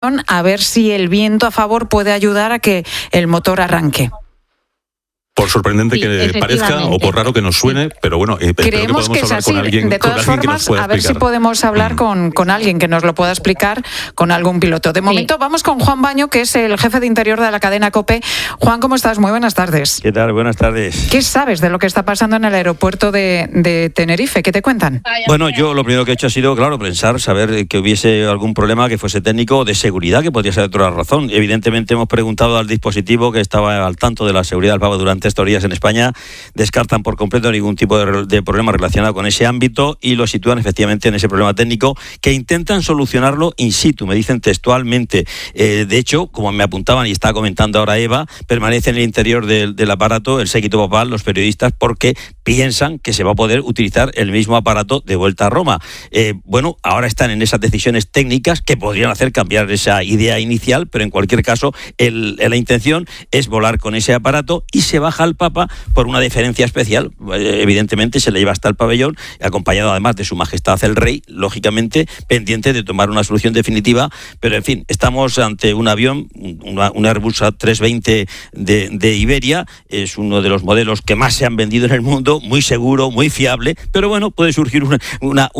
a ver si el viento a favor puede ayudar a que el motor arranque. Por sorprendente que parezca o por raro que nos suene, pero bueno, creemos que es así. De todas formas, a ver si podemos hablar con alguien que nos lo pueda explicar, con algún piloto. De momento vamos con Juan Baño, que es el jefe de interior de la cadena COPE. Juan, ¿cómo estás? Muy buenas tardes. ¿Qué tal? Buenas tardes. ¿Qué sabes de lo que está pasando en el aeropuerto de Tenerife? ¿Qué te cuentan? Bueno, yo lo primero que he hecho ha sido, claro, pensar, saber que hubiese algún problema que fuese técnico o de seguridad, que podría ser otra razón. Evidentemente hemos preguntado al dispositivo que estaba al tanto de la seguridad del pago durante estos días en España, descartan por completo ningún tipo de problema relacionado con ese ámbito y lo sitúan efectivamente en ese problema técnico que intentan solucionarlo in situ, me dicen textualmente. De hecho, como me apuntaban y está comentando ahora Eva, permanece en el interior del aparato el séquito papal, los periodistas, porque piensan que se va a poder utilizar el mismo aparato de vuelta a Roma. Bueno, ahora están en esas decisiones técnicas que podrían hacer cambiar esa idea inicial, pero en cualquier caso la intención es volar con ese aparato y se baja al Papa por una deferencia especial. Evidentemente se le lleva hasta el pabellón, acompañado además de su majestad el rey, lógicamente pendiente de tomar una solución definitiva, pero en fin, estamos ante un avión, un Airbus A320 de Iberia, es uno de los modelos que más se han vendido en el mundo, muy seguro, muy fiable, pero bueno, puede surgir una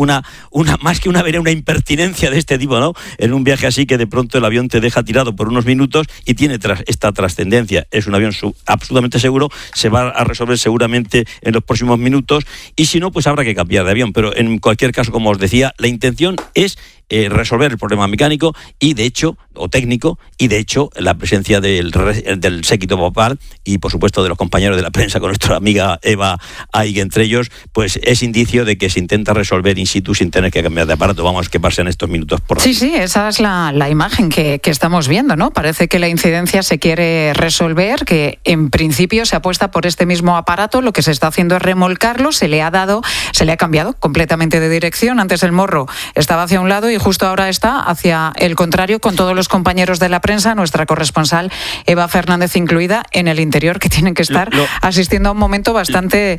más que una impertinencia de este tipo, ¿no? En un viaje así que de pronto el avión te deja tirado por unos minutos y tiene esta trascendencia. Es un avión absolutamente seguro, se va a resolver seguramente en los próximos minutos y si no, pues habrá que cambiar de avión, pero en cualquier caso, como os decía, la intención es resolver el problema mecánico y de hecho, o técnico, y de hecho la presencia del séquito papal y por supuesto de los compañeros de la prensa con nuestra amiga Eva Aig entre ellos, pues es indicio de que se intenta resolver in situ sin tener que cambiar de aparato. Vamos, que pasen estos minutos por Sí, esa es la imagen que estamos viendo, ¿no? Parece que la incidencia se quiere resolver, que en principio se apuesta por este mismo aparato, lo que se está haciendo es remolcarlo, se le ha cambiado completamente de dirección. Antes el morro estaba hacia un lado y justo ahora está hacia el contrario, con todos los compañeros de la prensa, nuestra corresponsal Eva Fernández incluida, en el interior, que tienen que estar asistiendo a un momento bastante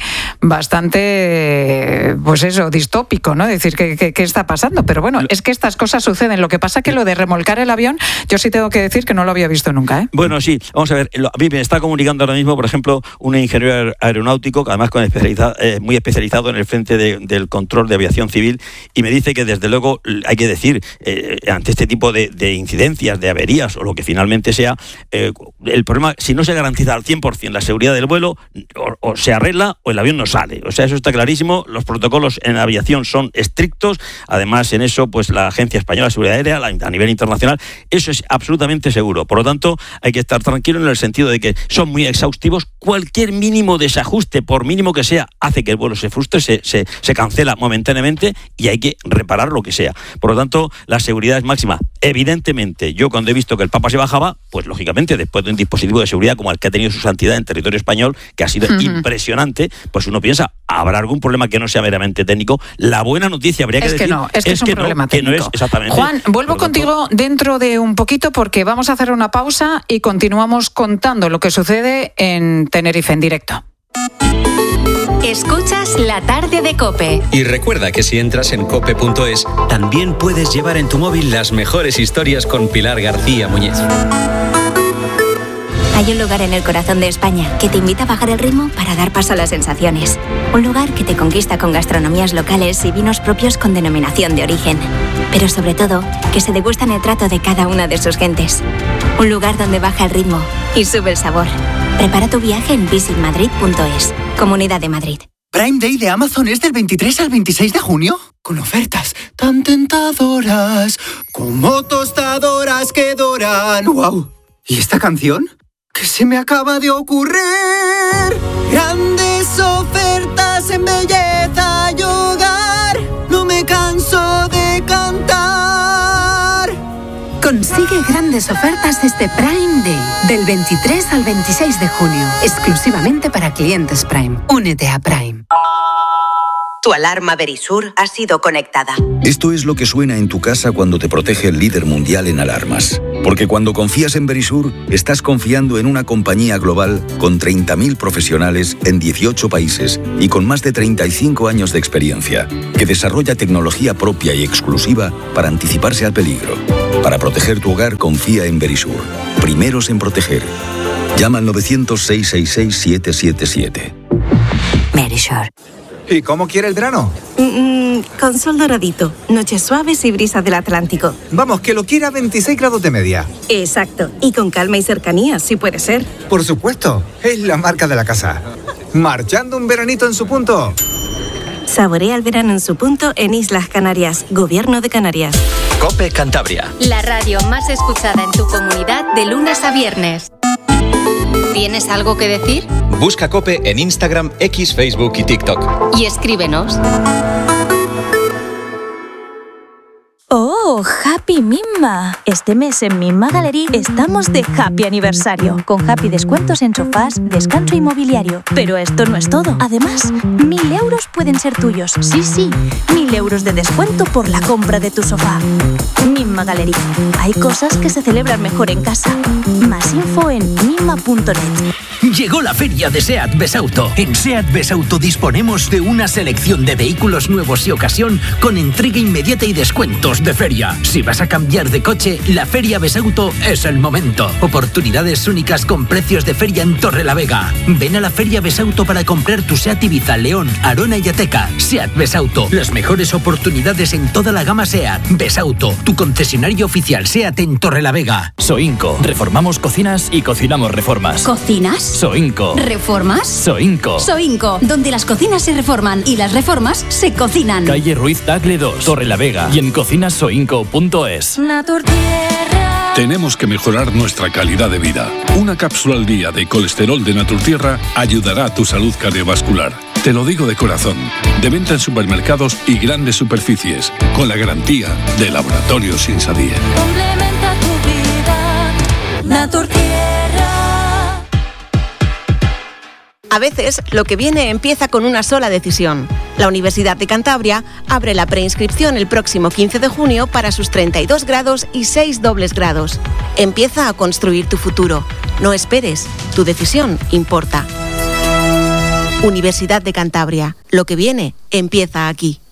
pues eso, distópico, ¿no? Decir, ¿qué está pasando? Pero bueno, es que estas cosas suceden. Lo que pasa que lo de remolcar el avión, yo sí tengo que decir que no lo había visto nunca, ¿eh? Bueno, sí, vamos a ver, a mí me está comunicando ahora mismo, por ejemplo, un ingeniero aeronáutico, que además muy especializado en el frente del control de aviación civil, y me dice que desde luego hay que decir, ante este tipo de incidencias, de averías o lo que finalmente sea, el problema, si no se garantiza al 100% la seguridad del vuelo, o se arregla o el avión no sale. O sea, eso está clarísimo. Los protocolos en aviación son estrictos. Además, en eso, pues la Agencia Española de Seguridad Aérea, a nivel internacional, eso es absolutamente seguro. Por lo tanto, hay que estar tranquilo en el sentido de que son muy exhaustivos. Cualquier mínimo desajuste, por mínimo que sea, hace que el vuelo se frustre, se cancela momentáneamente y hay que reparar lo que sea. Por lo tanto, la seguridad es máxima. Evidentemente, yo cuando he visto que el Papa se bajaba, pues lógicamente, después de un dispositivo de seguridad como el que ha tenido su santidad en territorio español, que ha sido impresionante, pues uno piensa, ¿habrá algún problema que no sea meramente técnico? La buena noticia habría que decir... Es que es un problema técnico. Que no es exactamente. Juan, vuelvo contigo dentro de un poquito porque vamos a hacer una pausa y continuamos contando lo que sucede en Tenerife en directo. Escuchas La Tarde de COPE. Y recuerda que si entras en cope.es, también puedes llevar en tu móvil las mejores historias con Pilar García Muñiz. Hay un lugar en el corazón de España que te invita a bajar el ritmo para dar paso a las sensaciones. Un lugar que te conquista con gastronomías locales y vinos propios con denominación de origen. Pero sobre todo, que se degusta en el trato de cada una de sus gentes. Un lugar donde baja el ritmo y sube el sabor. Prepara tu viaje en visitmadrid.es. Comunidad de Madrid. Prime Day de Amazon es del 23 al 26 de junio. Con ofertas tan tentadoras como tostadoras que doran. ¡Wow! ¿Y esta canción? ¿Qué se me acaba de ocurrir? Grandes ofertas en belleza y hogar. No me canso de cantar. Consigue grandes ofertas este Prime Day, del 23 al 26 de junio, exclusivamente para clientes Prime. Únete a Prime. Tu alarma Verisur ha sido conectada. Esto es lo que suena en tu casa cuando te protege el líder mundial en alarmas. Porque cuando confías en Verisur, estás confiando en una compañía global con 30.000 profesionales en 18 países y con más de 35 años de experiencia, que desarrolla tecnología propia y exclusiva para anticiparse al peligro. Para proteger tu hogar, confía en Verisur. Primeros en proteger. Llama al 900-666-777. Verisur. ¿Y cómo quiere el verano? Con sol doradito, noches suaves y brisas del Atlántico. Vamos, que lo quiera a 26 grados de media. Exacto, y con calma y cercanía, si puede ser. Por supuesto, es la marca de la casa. Marchando un veranito en su punto. Saborea el verano en su punto en Islas Canarias, Gobierno de Canarias. COPE Cantabria. La radio más escuchada en tu comunidad de lunes a viernes. ¿Tienes algo que decir? Busca COPE en Instagram, X, Facebook y TikTok. Y escríbenos. ¡Oh, Happy Mimma! Este mes en Mimma Gallery estamos de Happy Aniversario, con Happy descuentos en sofás, descanso inmobiliario. Pero esto no es todo. Además, 1.000 euros pueden ser tuyos. Sí, 1.000 euros de descuento por la compra de tu sofá. Mimma Gallery. Hay cosas que se celebran mejor en casa. Más info en mimma.net. Llegó la feria de SEAT Besauto. En SEAT Besauto disponemos de una selección de vehículos nuevos y ocasión con entrega inmediata y descuentos de feria. Si vas a cambiar de coche, la Feria Besauto es el momento. Oportunidades únicas con precios de feria en Torrelavega. Ven a la Feria Besauto para comprar tu SEAT Ibiza, León, Arona y Ateca. SEAT Besauto, las mejores oportunidades en toda la gama SEAT. Besauto, tu concesionario oficial SEAT en Torrelavega. Soinco, reformamos cocinas y cocinamos reformas. ¿Cocinas? Soinco. ¿Reformas? Soinco. Soinco, donde las cocinas se reforman y las reformas se cocinan. Calle Ruiz Tagle 2, Torrelavega y en cocinasoinco.es. Tenemos que mejorar nuestra calidad de vida. Una cápsula al día de colesterol de Naturtierra ayudará a tu salud cardiovascular. Te lo digo de corazón. De venta en supermercados y grandes superficies, con la garantía de Laboratorios Insadier. Complementa tu vida. Naturtierra. A veces, lo que viene empieza con una sola decisión. La Universidad de Cantabria abre la preinscripción el próximo 15 de junio para sus 32 grados y 6 dobles grados. Empieza a construir tu futuro. No esperes. Tu decisión importa. Universidad de Cantabria. Lo que viene empieza aquí.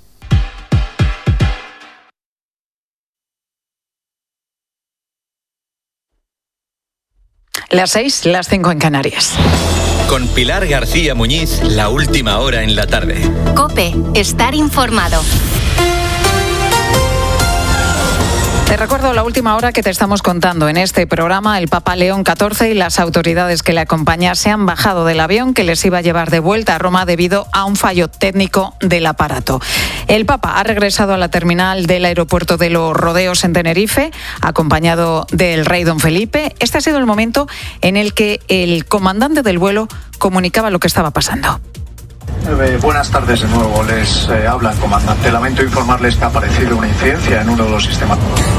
Las 6, las 5 en Canarias. Con Pilar García Muñiz, la última hora en la tarde. COPE, estar informado. Te recuerdo la última hora que te estamos contando en este programa. El Papa León XIV y las autoridades que le acompañan se han bajado del avión que les iba a llevar de vuelta a Roma debido a un fallo técnico del aparato. El Papa ha regresado a la terminal del aeropuerto de Los Rodeos en Tenerife, acompañado del rey don Felipe. Este ha sido el momento en el que el comandante del vuelo comunicaba lo que estaba pasando. Buenas tardes de nuevo, les habla el comandante. Lamento informarles que ha aparecido una incidencia en uno de los sistemas.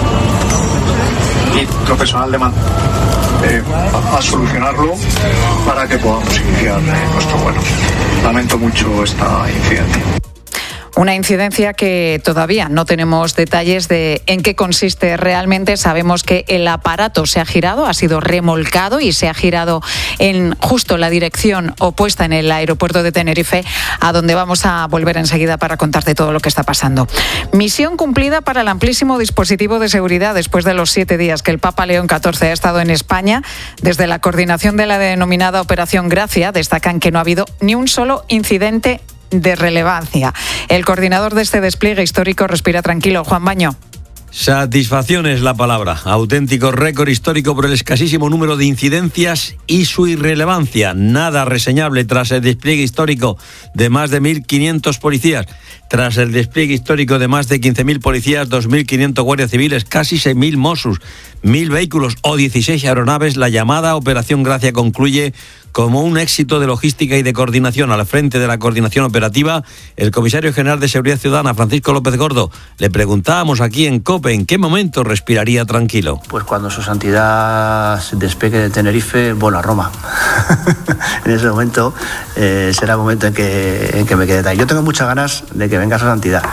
Y nuestro personal demanda a solucionarlo para que podamos iniciar nuestro vuelo. Lamento mucho esta incidencia. Una incidencia que todavía no tenemos detalles de en qué consiste realmente. Sabemos que el aparato se ha girado, ha sido remolcado y se ha girado en justo la dirección opuesta en el aeropuerto de Tenerife, a donde vamos a volver enseguida para contarte todo lo que está pasando. Misión cumplida para el amplísimo dispositivo de seguridad después de los 7 días que el Papa León XIV ha estado en España. Desde la coordinación de la denominada Operación Gracia destacan que no ha habido ni un solo incidente de relevancia. El coordinador de este despliegue histórico respira tranquilo. Juan Baño. Satisfacción es la palabra. Auténtico récord histórico por el escasísimo número de incidencias y su irrelevancia. Nada reseñable tras el despliegue histórico de más de 1.500 policías. Tras el despliegue histórico de más de 15.000 policías, 2.500 guardias civiles, casi 6.000 Mossos, 1.000 vehículos o 16 aeronaves, la llamada Operación Gracia concluye como un éxito de logística y de coordinación. Al frente de la coordinación operativa, el comisario general de Seguridad Ciudadana, Francisco López Gordo, le preguntábamos aquí en COPE en qué momento respiraría tranquilo. Pues cuando su santidad despegue de Tenerife, vuelo a Roma. En ese momento será el momento en que me quede ahí. Yo tengo muchas ganas de que venga su santidad.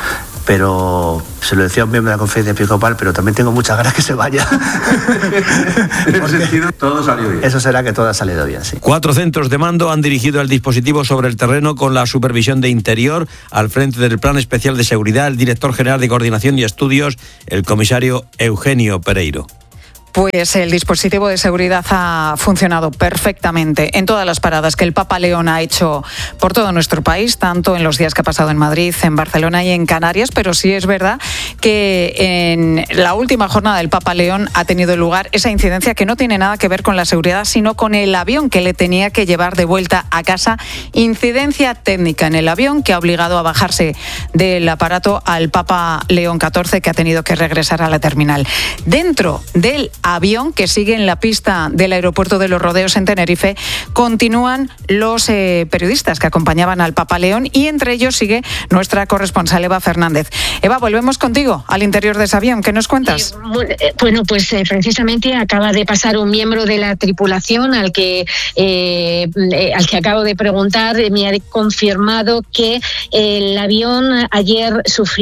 pero se lo decía a un miembro de la conferencia episcopal, pero también tengo muchas ganas que se vaya. En ese sentido, todo salió bien. Eso será que todo ha salido bien, sí. 4 centros de mando han dirigido el dispositivo sobre el terreno con la supervisión de Interior, al frente del Plan Especial de Seguridad, el director general de Coordinación y Estudios, el comisario Eugenio Pereiro. Pues el dispositivo de seguridad ha funcionado perfectamente en todas las paradas que el Papa León ha hecho por todo nuestro país, tanto en los días que ha pasado en Madrid, en Barcelona y en Canarias, pero sí es verdad que en la última jornada del Papa León ha tenido lugar esa incidencia que no tiene nada que ver con la seguridad, sino con el avión que le tenía que llevar de vuelta a casa. Incidencia técnica en el avión que ha obligado a bajarse del aparato al Papa León XIV, que ha tenido que regresar a la terminal. Dentro del avión que sigue en la pista del aeropuerto de Los Rodeos en Tenerife, continúan los periodistas que acompañaban al Papa León, y entre ellos sigue nuestra corresponsal Eva Fernández. Eva, volvemos contigo al interior de ese avión. ¿Qué nos cuentas? Bueno, pues precisamente acaba de pasar un miembro de la tripulación al que acabo de preguntar. Me ha confirmado que el avión ayer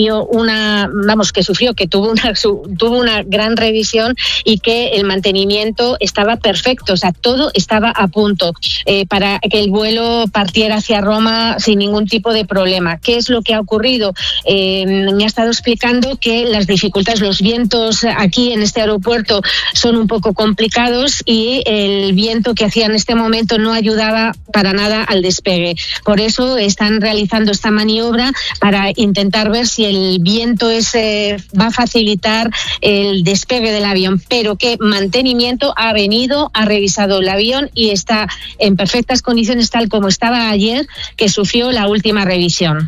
tuvo una gran revisión y que el mantenimiento estaba perfecto, o sea, todo estaba a punto para que el vuelo partiera hacia Roma sin ningún tipo de problema. ¿Qué es lo que ha ocurrido? Me ha estado explicando que las dificultades, los vientos aquí en este aeropuerto son un poco complicados y el viento que hacía en este momento no ayudaba para nada al despegue. Por eso están realizando esta maniobra para intentar ver si el viento va a facilitar el despegue del avión, pero que mantenimiento ha venido, ha revisado el avión y está en perfectas condiciones, tal como estaba ayer, que sufrió la última revisión.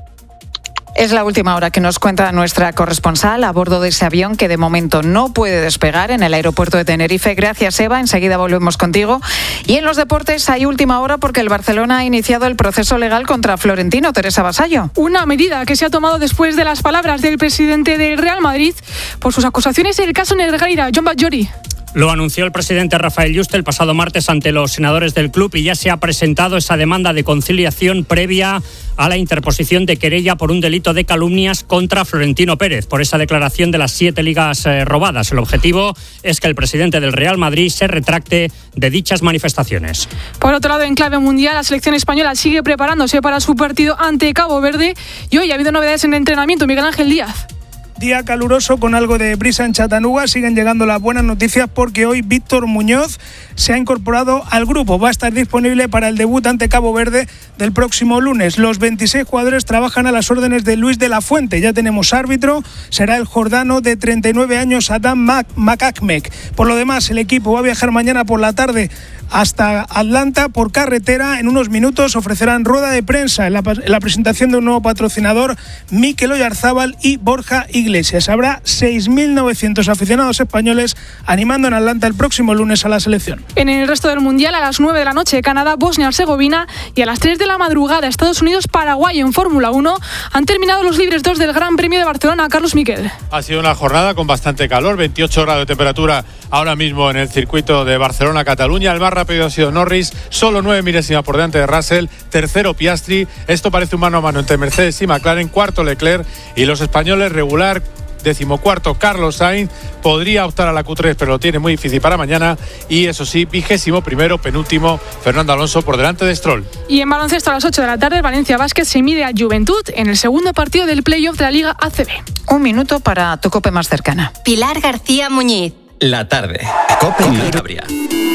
Es la última hora que nos cuenta nuestra corresponsal a bordo de ese avión que de momento no puede despegar en el aeropuerto de Tenerife. Gracias, Eva. Enseguida volvemos contigo. Y en los deportes hay última hora porque el Barcelona ha iniciado el proceso legal contra Florentino. Teresa Vasallo. Una medida que se ha tomado después de las palabras del presidente del Real Madrid por sus acusaciones en el caso Negreira, John Batllori. Lo anunció el presidente Rafael Yuste el pasado martes ante los senadores del club y ya se ha presentado esa demanda de conciliación previa a la interposición de querella por un delito de calumnias contra Florentino Pérez por esa declaración de las 7 ligas robadas. El objetivo es que el presidente del Real Madrid se retracte de dichas manifestaciones. Por otro lado, en clave mundial, la selección española sigue preparándose para su partido ante Cabo Verde y hoy ha habido novedades en el entrenamiento. Miguel Ángel Díaz. Día caluroso con algo de brisa en Chattanooga. Siguen llegando las buenas noticias porque hoy Víctor Muñoz se ha incorporado al grupo. Va a estar disponible para el debut ante Cabo Verde del próximo lunes. Los 26 jugadores trabajan a las órdenes de Luis de la Fuente. Ya tenemos árbitro. Será el jordano de 39 años, Adam Makakmek. Por lo demás, el equipo va a viajar mañana por la tarde hasta Atlanta por carretera. En unos minutos ofrecerán rueda de prensa en la presentación de un nuevo patrocinador, Mikel Oyarzábal y Borja Iglesias. Habrá 6.900 aficionados españoles animando en Atlanta el próximo lunes a la selección. En el resto del Mundial, a las 9 de la noche, Canadá, Bosnia-Herzegovina, y a las 3 de la madrugada, Estados Unidos, Paraguay. En Fórmula 1 han terminado los libres 2 del Gran Premio de Barcelona. Carlos Miquel. Ha sido una jornada con bastante calor, 28 grados de temperatura ahora mismo en el circuito de Barcelona-Cataluña. El más rápido ha sido Norris, solo 9 milésimas por delante de Russell, tercero Piastri. Esto parece un mano a mano entre Mercedes y McLaren, cuarto Leclerc, y los españoles regular, 14º Carlos Sainz. Podría optar a la Q3, pero lo tiene muy difícil para mañana. Y eso sí, 21º, penúltimo Fernando Alonso por delante de Stroll. Y en baloncesto a las 8 de la tarde, Valencia Basket se mide a Juventud en el segundo partido del playoff de la Liga ACB. Un minuto para tu COPE más cercana. Pilar García Muñiz. La tarde. COPE Cantabria.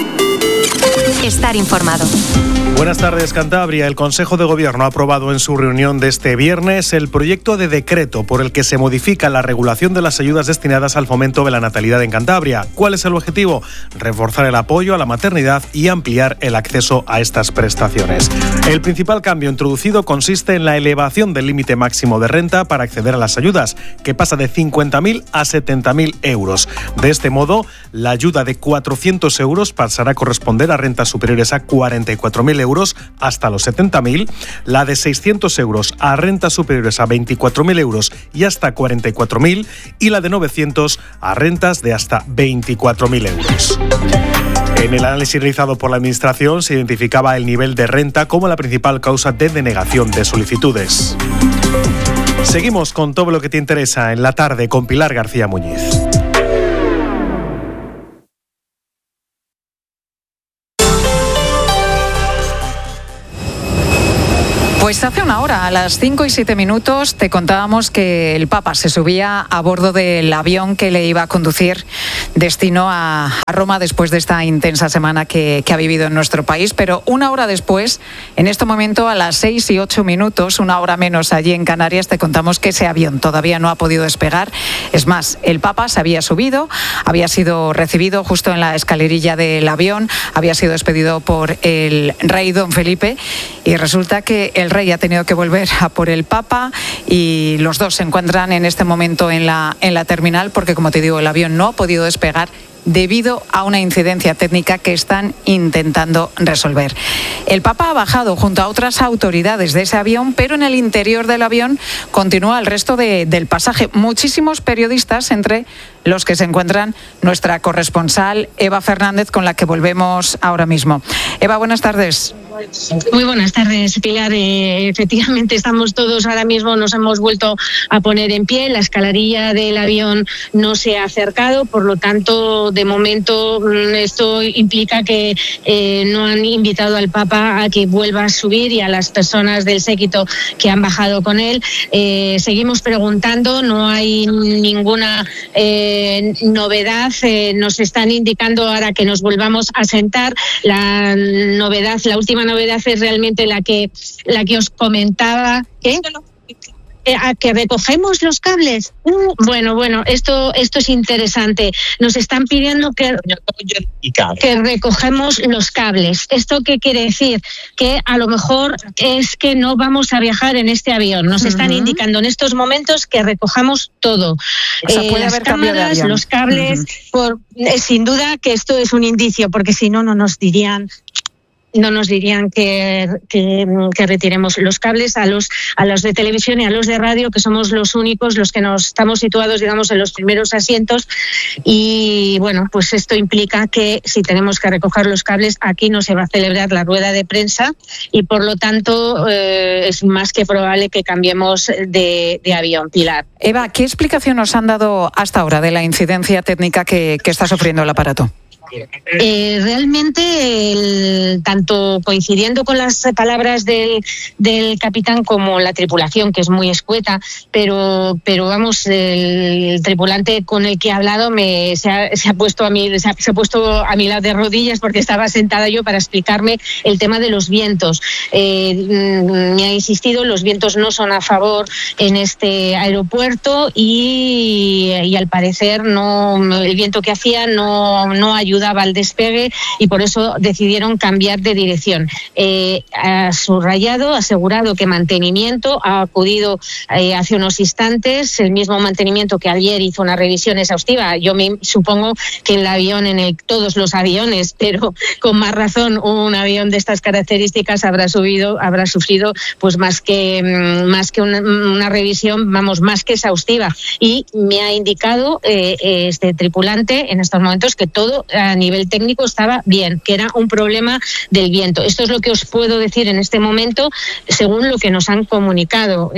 Estar informado. Buenas tardes, Cantabria. El Consejo de Gobierno ha aprobado en su reunión de este viernes el proyecto de decreto por el que se modifica la regulación de las ayudas destinadas al fomento de la natalidad en Cantabria. ¿Cuál es el objetivo? Reforzar el apoyo a la maternidad y ampliar el acceso a estas prestaciones. El principal cambio introducido consiste en la elevación del límite máximo de renta para acceder a las ayudas, que pasa de 50.000 a 70.000 euros. De este modo, la ayuda de 400 euros pasará a corresponder a rentas superiores a 44.000 euros hasta los 70.000, la de 600 euros a rentas superiores a 24.000 euros y hasta 44.000, y la de 900 a rentas de hasta 24.000 euros. En el análisis realizado por la Administración se identificaba el nivel de renta como la principal causa de denegación de solicitudes. Seguimos con todo lo que te interesa en la tarde con Pilar García Muñiz. Pues hace una hora, a las 5:07, te contábamos que el Papa se subía a bordo del avión que le iba a conducir destino a Roma después de esta intensa semana que ha vivido en nuestro país. Pero una hora después, en este momento, a las 6:08, una hora menos allí en Canarias, te contamos que ese avión todavía no ha podido despegar. Es más, el Papa se había subido, había sido recibido justo en la escalerilla del avión, había sido despedido por el rey Don Felipe y resulta que el rey ha tenido que volver a por el Papa y los dos se encuentran en este momento en la terminal porque, como te digo, el avión no ha podido despegar debido a una incidencia técnica que están intentando resolver. El Papa ha bajado junto a otras autoridades de ese avión, pero en el interior del avión continúa el resto del pasaje. Muchísimos periodistas, entre los que se encuentran nuestra corresponsal Eva Fernández, con la que volvemos ahora mismo. Eva, buenas tardes. Muy buenas tardes, Pilar. Efectivamente, estamos todos ahora mismo, nos hemos vuelto a poner en pie. La escalerilla del avión no se ha acercado, por lo tanto, de momento, esto implica que no han invitado al Papa a que vuelva a subir y a las personas del séquito que han bajado con él. Seguimos preguntando, no hay ninguna novedad. Nos están indicando ahora que nos volvamos a sentar. La última novedad es realmente la que os comentaba. ¿Qué? ¿A que recogemos los cables? Bueno, esto es interesante. Nos están pidiendo que recogemos los cables. ¿Esto qué quiere decir? Que a lo mejor es que no vamos a viajar en este avión. Nos están indicando en estos momentos que recojamos todo. O sea, puede las haber cambio de cámaras, avión. los cables, sin duda que esto es un indicio, porque si no, no nos dirían que retiremos los cables a los de televisión y a los de radio, que somos los únicos, los que nos estamos situados, digamos, en los primeros asientos. Y bueno, pues esto implica que si tenemos que recoger los cables, aquí no se va a celebrar la rueda de prensa y por lo tanto es más que probable que cambiemos de avión. Pilar. Eva, ¿qué explicación nos han dado hasta ahora de la incidencia técnica que está sufriendo el aparato? Realmente, tanto coincidiendo con las palabras del capitán como la tripulación, que es muy escueta, pero vamos, el tripulante con el que he hablado se ha puesto a mi lado de rodillas porque estaba sentada yo para explicarme el tema de los vientos. Me ha insistido, los vientos no son a favor en este aeropuerto y al parecer el viento que hacía no ayudaba al despegue y por eso decidieron cambiar de dirección. Ha subrayado, asegurado que mantenimiento ha acudido hace unos instantes, el mismo mantenimiento que ayer hizo una revisión exhaustiva. Yo me supongo que el avión, todos los aviones, pero con más razón un avión de estas características habrá sufrido pues más que una revisión, vamos, más que exhaustiva. Y me ha indicado este tripulante en estos momentos que todo a nivel técnico estaba bien, que era un problema del viento. Esto es lo que os puedo decir en este momento, según lo que nos han comunicado.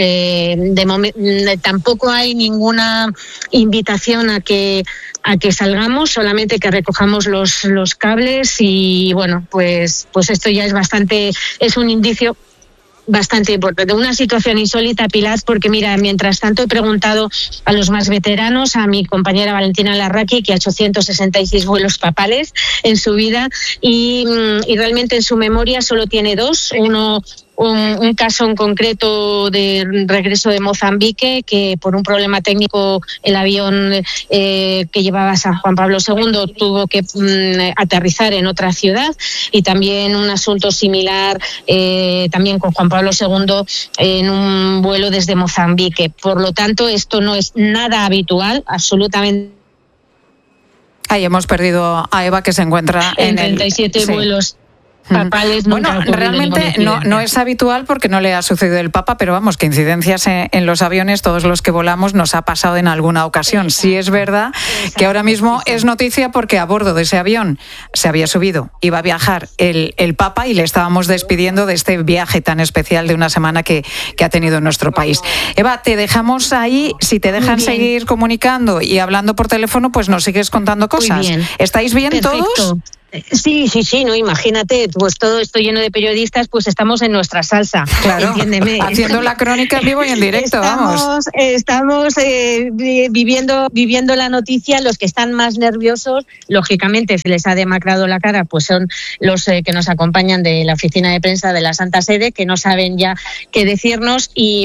Tampoco hay ninguna invitación a que salgamos, solamente que recojamos los cables y bueno, pues esto ya es un indicio bastante importante. Una situación insólita, Pilar, porque mira, mientras tanto he preguntado a los más veteranos, a mi compañera Valentina Larraqui, que ha hecho 166 vuelos papales en su vida y realmente en su memoria solo tiene dos. Un caso en concreto de regreso de Mozambique, que por un problema técnico el avión que llevaba a San Juan Pablo II tuvo que aterrizar en otra ciudad, y también un asunto similar también con Juan Pablo II en un vuelo desde Mozambique. Por lo tanto, esto no es nada habitual, absolutamente. Ahí hemos perdido a Eva, que se encuentra en 37 vuelos. papales nunca. Bueno, realmente no es habitual porque no le ha sucedido el Papa, pero vamos, que incidencias en los aviones, todos los que volamos, nos ha pasado en alguna ocasión. Sí es verdad que ahora mismo es noticia porque a bordo de ese avión se había subido, iba a viajar el Papa y le estábamos despidiendo de este viaje tan especial de una semana que ha tenido en nuestro país. Eva, te dejamos ahí, si te dejan seguir comunicando y hablando por teléfono, pues nos sigues contando cosas. Muy bien. ¿Estáis bien todos? Sí, no, imagínate, pues todo esto lleno de periodistas, pues estamos en nuestra salsa, claro, entiéndeme. Haciendo la crónica en vivo y en directo, Estamos viviendo la noticia. Los que están más nerviosos, lógicamente se les ha demacrado la cara, pues son los que nos acompañan de la oficina de prensa de la Santa Sede, que no saben ya qué decirnos y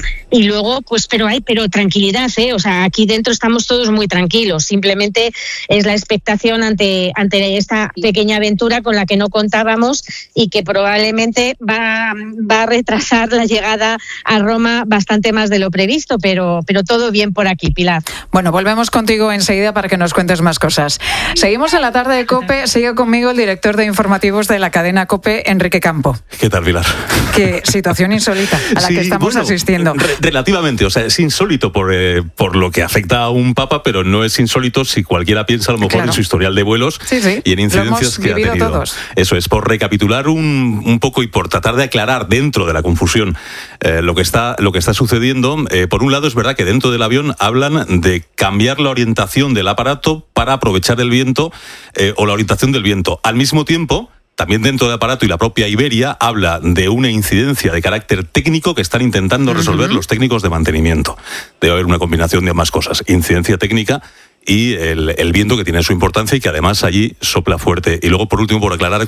luego, pues pero tranquilidad, o sea, aquí dentro estamos todos muy tranquilos, simplemente es la expectación ante esta pequeña aventura con la que no contábamos y que probablemente va a retrasar la llegada a Roma bastante más de lo previsto, pero todo bien por aquí, Pilar. Bueno, volvemos contigo enseguida para que nos cuentes más cosas. Seguimos en la tarde de COPE, sigue conmigo el director de informativos de la cadena COPE, Enrique Campo. ¿Qué tal, Pilar? Qué situación insólita a la que estamos asistiendo. Relativamente, o sea, es insólito por lo que afecta a un papa, pero no es insólito si cualquiera piensa a lo mejor en su historial de vuelos y en incidencias que ha tenido. Todos. Eso es, por recapitular un poco y por tratar de aclarar dentro de la confusión lo que está sucediendo. Por un lado, es verdad que dentro del avión hablan de cambiar la orientación del aparato para aprovechar el viento o la orientación del viento. Al mismo tiempo, también dentro del aparato y la propia Iberia habla de una incidencia de carácter técnico que están intentando resolver los técnicos de mantenimiento. Debe haber una combinación de ambas cosas, incidencia técnica y el viento, que tiene su importancia y que además allí sopla fuerte. Y luego, por último, por aclarar,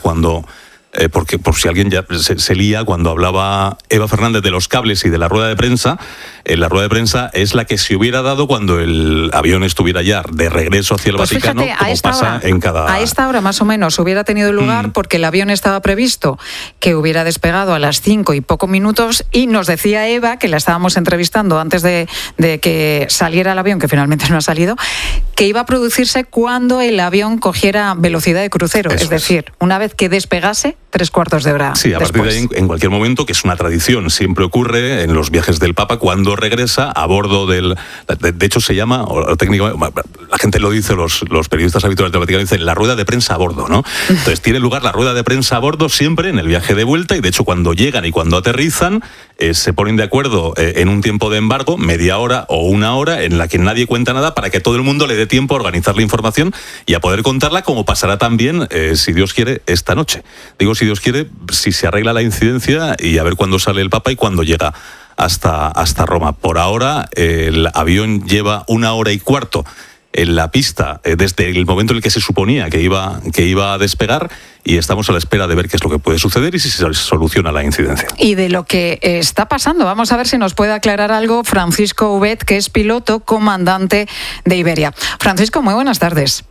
porque por si alguien ya se lía, cuando hablaba Eva Fernández de los cables y de la rueda de prensa, la rueda de prensa es la que se hubiera dado cuando el avión estuviera ya de regreso hacia el Vaticano, fíjate, como pasa en cada... A esta hora más o menos hubiera tenido lugar porque el avión estaba previsto que hubiera despegado a las 5 y poco minutos, y nos decía Eva, que la estábamos entrevistando antes de que saliera el avión, que finalmente no ha salido, que iba a producirse cuando el avión cogiera velocidad de crucero, es decir, una vez que despegase, 3/4 de hora Sí, a después. partir de ahí, en cualquier momento, que es una tradición, siempre ocurre en los viajes del Papa cuando regresa a bordo del... De hecho, se llama, o técnicamente, la gente lo dice, los periodistas habituales del Vaticano dicen la rueda de prensa a bordo, ¿no? Entonces tiene lugar la rueda de prensa a bordo siempre en el viaje de vuelta, y de hecho cuando llegan y cuando aterrizan se ponen de acuerdo en un tiempo de embargo, media hora o una hora, en la que nadie cuenta nada, para que todo el mundo le dé tiempo a organizar la información y a poder contarla, como pasará también, si Dios quiere, esta noche. Digo, si Dios quiere, si se arregla la incidencia, y a ver cuándo sale el Papa y cuándo llega hasta Roma. Por ahora, el avión lleva 1 hora y cuarto en la pista desde el momento en el que se suponía que iba a despegar, y estamos a la espera de ver qué es lo que puede suceder y si se soluciona la incidencia. Y de lo que está pasando, vamos a ver si nos puede aclarar algo Francisco Ubet, que es piloto comandante de Iberia. Francisco, muy buenas tardes.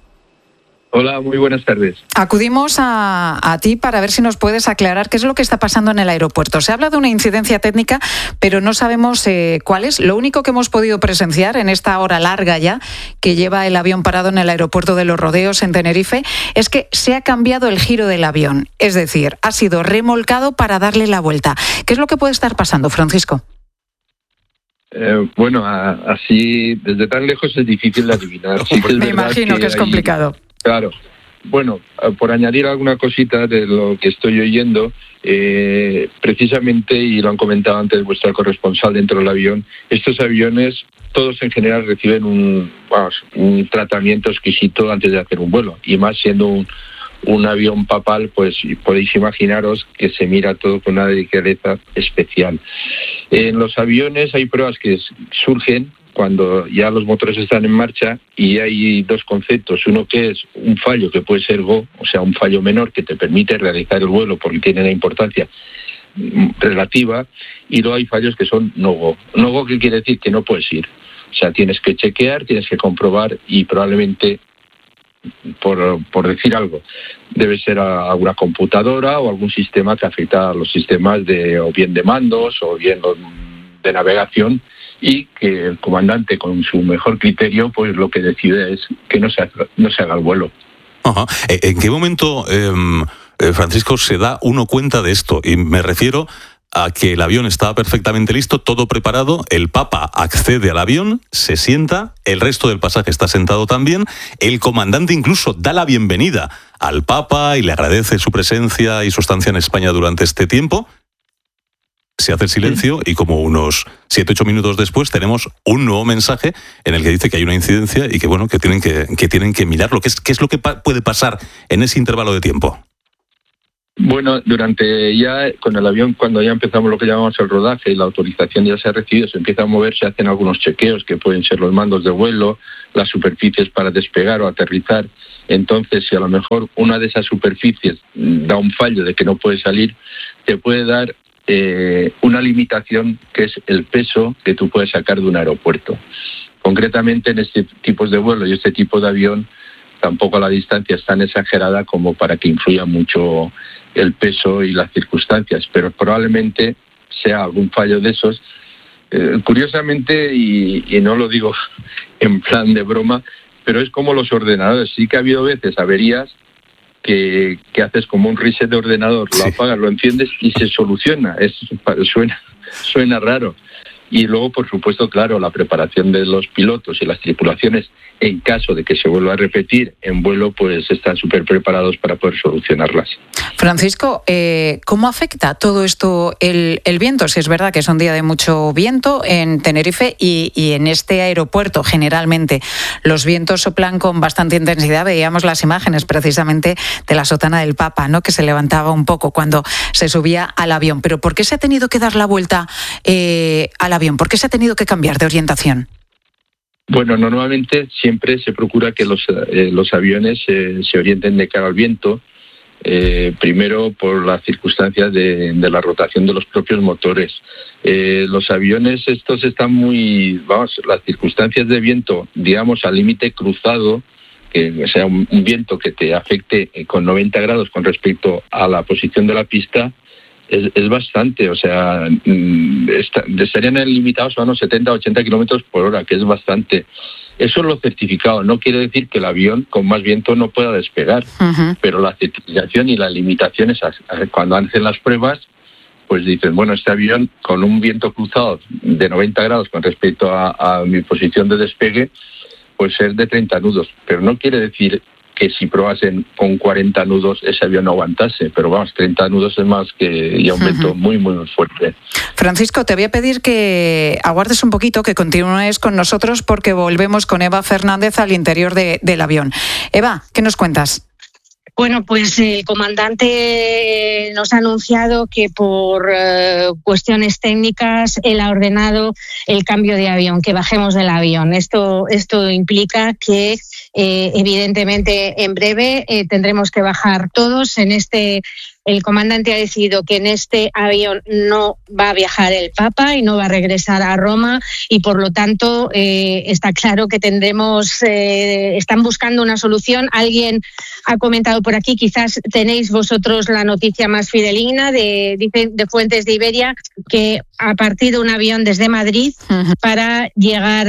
Hola, muy buenas tardes. Acudimos a ti para ver si nos puedes aclarar qué es lo que está pasando en el aeropuerto. Se habla de una incidencia técnica, pero no sabemos cuál es. Lo único que hemos podido presenciar en esta hora larga ya que lleva el avión parado en el aeropuerto de Los Rodeos, en Tenerife, es que se ha cambiado el giro del avión. Es decir, ha sido remolcado para darle la vuelta. ¿Qué es lo que puede estar pasando, Francisco? Bueno, así desde tan lejos es difícil de adivinar. Sí, me imagino que es complicado. Claro. Bueno, por añadir alguna cosita de lo que estoy oyendo, precisamente, y lo han comentado antes vuestra corresponsal dentro del avión, estos aviones, todos en general reciben un tratamiento exquisito antes de hacer un vuelo, y más siendo un avión papal, pues podéis imaginaros que se mira todo con una delicadeza especial. En los aviones hay pruebas que surgen cuando ya los motores están en marcha, y hay dos conceptos. Uno que es un fallo que puede ser go, o sea, un fallo menor que te permite realizar el vuelo porque tiene una importancia relativa, y luego hay fallos que son no go. No go, ¿qué quiere decir? Que no puedes ir. O sea, tienes que chequear, tienes que comprobar, y probablemente, por decir algo, debe ser alguna computadora o algún sistema que afecta a los sistemas o bien de mandos o bien de navegación, y que el comandante, con su mejor criterio, pues lo que decide es que no se haga el vuelo. Ajá. ¿En qué momento Francisco, se da uno cuenta de esto, y me refiero a que el avión estaba perfectamente listo, todo preparado, el Papa accede al avión, se sienta, el resto del pasaje está sentado también, el comandante incluso da la bienvenida al Papa y le agradece su presencia y su estancia en España durante este tiempo. Se hace el silencio y como unos 7-8 minutos después tenemos un nuevo mensaje en el que dice que hay una incidencia y que bueno, que tienen que mirarlo. ¿Qué es lo que puede pasar en ese intervalo de tiempo? Bueno, durante ya con el avión, cuando ya empezamos lo que llamamos el rodaje y la autorización ya se ha recibido, se empieza a mover, se hacen algunos chequeos que pueden ser los mandos de vuelo, las superficies para despegar o aterrizar. Entonces, si a lo mejor una de esas superficies da un fallo de que no puede salir, te puede dar una limitación que es el peso que tú puedes sacar de un aeropuerto. Concretamente en este tipo de vuelo y este tipo de avión, tampoco la distancia es tan exagerada como para que influya mucho el peso y las circunstancias, pero probablemente sea algún fallo de esos. Curiosamente, y no lo digo en plan de broma, pero es como los ordenadores. Sí que ha habido veces averías que haces como un reset de ordenador, lo apagas, lo enciendes y se soluciona. Suena raro. Y luego, por supuesto, claro, la preparación de los pilotos y las tripulaciones, en caso de que se vuelva a repetir en vuelo, pues están súper preparados para poder solucionarlas. Francisco, ¿cómo afecta todo esto el viento? Si es verdad que es un día de mucho viento en Tenerife y en este aeropuerto generalmente los vientos soplan con bastante intensidad. Veíamos las imágenes precisamente de la sotana del Papa, ¿no?, que se levantaba un poco cuando se subía al avión. Pero ¿por qué se ha tenido que dar la vuelta al avión? ¿Por qué se ha tenido que cambiar de orientación? Bueno, normalmente siempre se procura que los aviones se orienten de cara al viento, primero por las circunstancias de la rotación de los propios motores. Los aviones estos están las circunstancias de viento, digamos, al límite cruzado, que sea un viento que te afecte con 90 grados con respecto a la posición de la pista, es bastante, o sea, estarían limitados a unos 70-80 kilómetros por hora, que es bastante. Eso es lo certificado, no quiere decir que el avión con más viento no pueda despegar, pero la certificación y la limitación es cuando hacen las pruebas, pues dicen, bueno, este avión con un viento cruzado de 90 grados con respecto a mi posición de despegue, pues es de 30 nudos, pero no quiere decir que si probasen con 40 nudos ese avión no aguantase, pero vamos, 30 nudos es más que y aumento muy, muy fuerte. Francisco, te voy a pedir que aguardes un poquito, que continúes con nosotros porque volvemos con Eva Fernández al interior del avión. Eva, ¿qué nos cuentas? Bueno, pues el comandante nos ha anunciado que por cuestiones técnicas él ha ordenado el cambio de avión, que bajemos del avión. Esto implica que evidentemente en breve tendremos que bajar todos. El comandante ha decidido que en este avión no va a viajar el Papa y no va a regresar a Roma y por lo tanto está claro que están buscando una solución. Alguien ha comentado por aquí, quizás tenéis vosotros la noticia más fidedigna de fuentes de Iberia, que ha partido un avión desde Madrid para llegar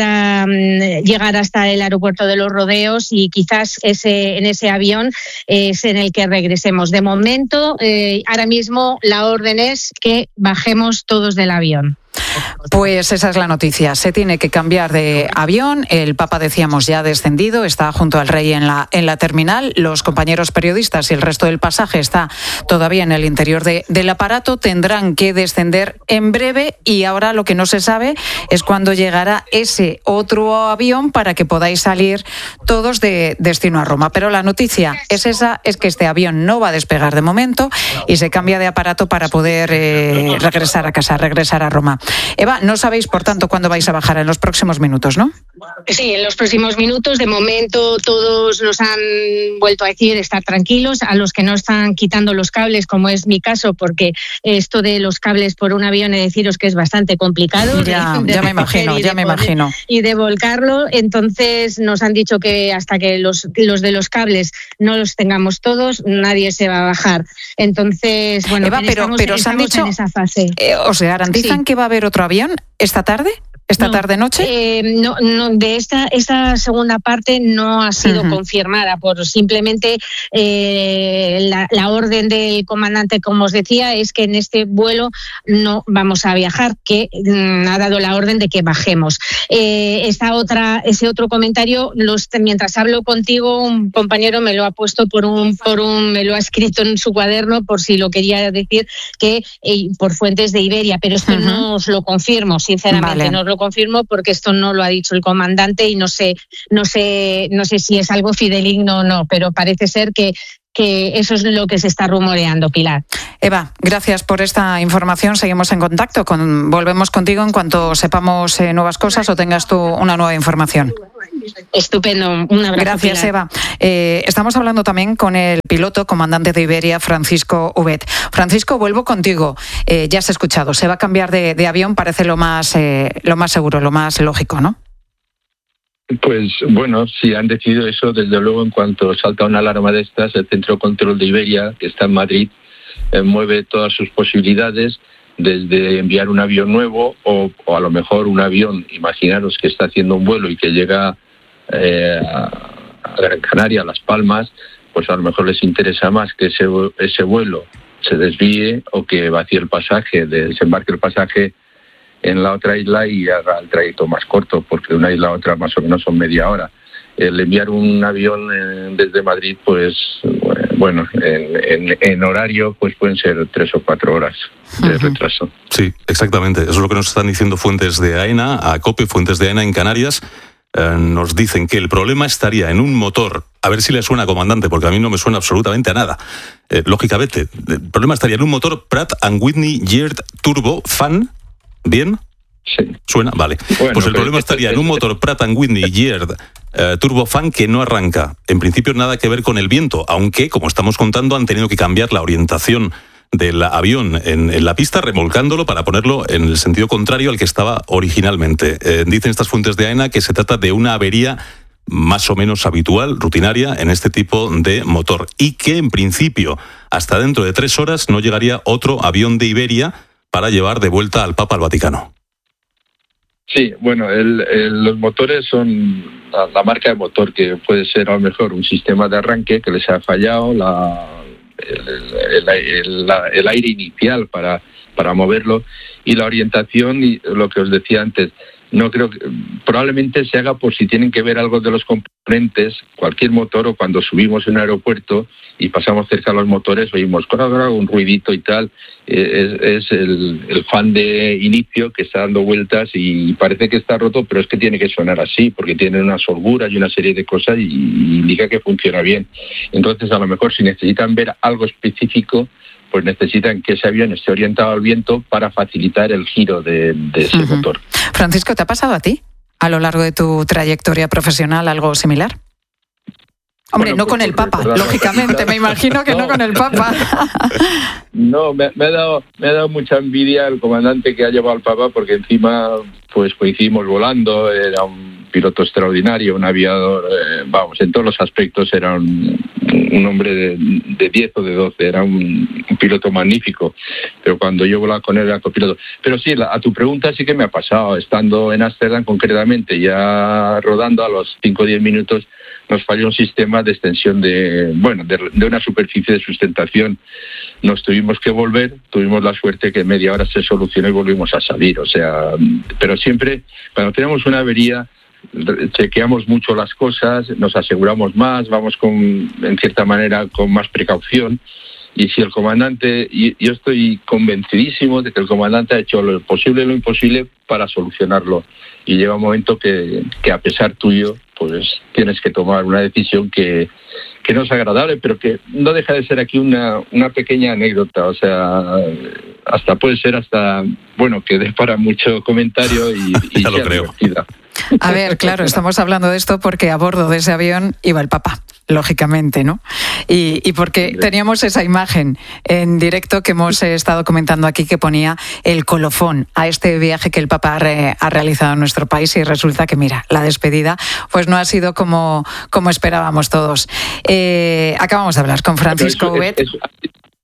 hasta el aeropuerto de Los Rodeos y quizás en ese avión es en el que regresemos. De momento, ahora mismo la orden es que bajemos todos del avión. Pues esa es la noticia. Se tiene que cambiar de avión. El Papa, decíamos, ya ha descendido, está junto al Rey en la terminal. Los compañeros periodistas y el resto del pasaje está todavía en el interior del aparato. Tendrán que descender en breve y ahora lo que no se sabe es cuándo llegará ese otro avión para que podáis salir todos de destino a Roma. Pero la noticia es que este avión no va a despegar de momento y se cambia de aparato para poder regresar a casa, regresar a Roma. Eva, no sabéis, por tanto, cuándo vais a bajar en los próximos minutos, ¿no? Sí, en los próximos minutos. De momento todos nos han vuelto a decir estar tranquilos. A los que no están quitando los cables, como es mi caso, porque esto de los cables por un avión, he de deciros que es bastante complicado. Ya me imagino. Y de volcarlo. Entonces nos han dicho que hasta que los de los cables no los tengamos todos, nadie se va a bajar. Entonces, bueno, Eva, pero os han dicho, en esa fase. ¿os garantizan que va a haber otro avión esta tarde? esta tarde-noche? No, de esta segunda parte no ha sido confirmada, por simplemente la orden del comandante, como os decía, es que en este vuelo no vamos a viajar, que ha dado la orden de que bajemos. Ese otro comentario, mientras hablo contigo, un compañero me lo ha puesto me lo ha escrito en su cuaderno por si lo quería decir, que por fuentes de Iberia, pero esto no os lo confirmo, sinceramente, no os lo confirmo porque esto no lo ha dicho el comandante y no sé si es algo fidedigno o no, pero parece ser que eso es lo que se está rumoreando, Pilar. Eva, gracias por esta información. Seguimos en contacto. Volvemos contigo en cuanto sepamos nuevas cosas o tengas tú una nueva información. Estupendo. Un abrazo. Gracias, Pilar. Eva. Estamos hablando también con el piloto, comandante de Iberia, Francisco Ubet. Francisco, vuelvo contigo. Ya has escuchado, se va a cambiar de avión, parece lo más seguro, lo más lógico, ¿no? Pues bueno, si han decidido eso, desde luego, en cuanto salta una alarma de estas, el Centro de Control de Iberia, que está en Madrid, mueve todas sus posibilidades, desde enviar un avión nuevo o a lo mejor un avión, imaginaros que está haciendo un vuelo y que llega a Gran Canaria, a Las Palmas, pues a lo mejor les interesa más que ese vuelo se desvíe o que vacíe el pasaje, desembarque el pasaje en la otra isla y haga el trayecto más corto, porque de una isla a otra más o menos son media hora. El enviar un avión desde Madrid, pues bueno, en horario pues pueden ser 3 o 4 horas de retraso. Sí, exactamente. Eso es lo que nos están diciendo fuentes de AENA, a COPE, fuentes de AENA en Canarias. Nos dicen que el problema estaría en un motor, a ver si le suena, comandante, porque a mí no me suena absolutamente a nada. Lógicamente, el problema estaría en un motor Pratt & Whitney Geared Turbo Fan. ¿Bien? Sí. ¿Suena? Vale. Bueno, pues el problema estaría en un motor Pratt & Whitney Geared Turbofan que no arranca. En principio nada que ver con el viento, aunque, como estamos contando, han tenido que cambiar la orientación del avión en la pista, remolcándolo para ponerlo en el sentido contrario al que estaba originalmente. Dicen estas fuentes de AENA que se trata de una avería más o menos habitual, rutinaria, en este tipo de motor, y que, en principio, hasta dentro de 3 horas no llegaría otro avión de Iberia para llevar de vuelta al Papa al Vaticano. Sí, bueno, los motores son la marca de motor, que puede ser a lo mejor un sistema de arranque que les ha fallado, el aire inicial para moverlo, y la orientación, y lo que os decía antes. No creo que probablemente se haga por si tienen que ver algo de los componentes, cualquier motor, o cuando subimos en un aeropuerto y pasamos cerca de los motores, oímos un ruidito y tal. Es el fan de inicio que está dando vueltas y parece que está roto, pero es que tiene que sonar así porque tiene unas holguras y una serie de cosas y indica que funciona bien. Entonces, a lo mejor si necesitan ver algo específico, pues necesitan que ese avión esté orientado al viento para facilitar el giro de ese motor. Francisco, ¿te ha pasado a ti a lo largo de tu trayectoria profesional algo similar? Hombre, bueno, no con el Papa, lógicamente, me imagino que no con el Papa. No, me ha dado mucha envidia el comandante que ha llevado al Papa, porque encima pues coincidimos volando, era un piloto extraordinario, un aviador, en todos los aspectos era un hombre de 10 o de 12, era un piloto magnífico, pero cuando yo volaba con él era copiloto. Pero sí, a tu pregunta sí que me ha pasado, estando en Ámsterdam concretamente, ya rodando a los 5 o 10 minutos, nos falló un sistema de extensión de una superficie de sustentación. Nos tuvimos que volver, tuvimos la suerte que en media hora se solucionó y volvimos a salir. O sea, pero siempre, cuando tenemos una avería, chequeamos mucho las cosas, nos aseguramos más, vamos en cierta manera con más precaución. Y si el comandante, yo estoy convencidísimo de que el comandante ha hecho lo posible y lo imposible para solucionarlo. Y llega un momento que a pesar tuyo, pues tienes que tomar una decisión que no es agradable, pero que no deja de ser aquí una pequeña anécdota. O sea, puede ser que dé para mucho comentario y ya lo creo. Divertida. A ver, claro, estamos hablando de esto porque a bordo de ese avión iba el Papa, lógicamente, ¿no? Y porque teníamos esa imagen en directo que hemos estado comentando aquí, que ponía el colofón a este viaje que el Papa ha realizado en nuestro país, y resulta que, mira, la despedida pues no ha sido como esperábamos todos. Acabamos de hablar con Francisco Ubet.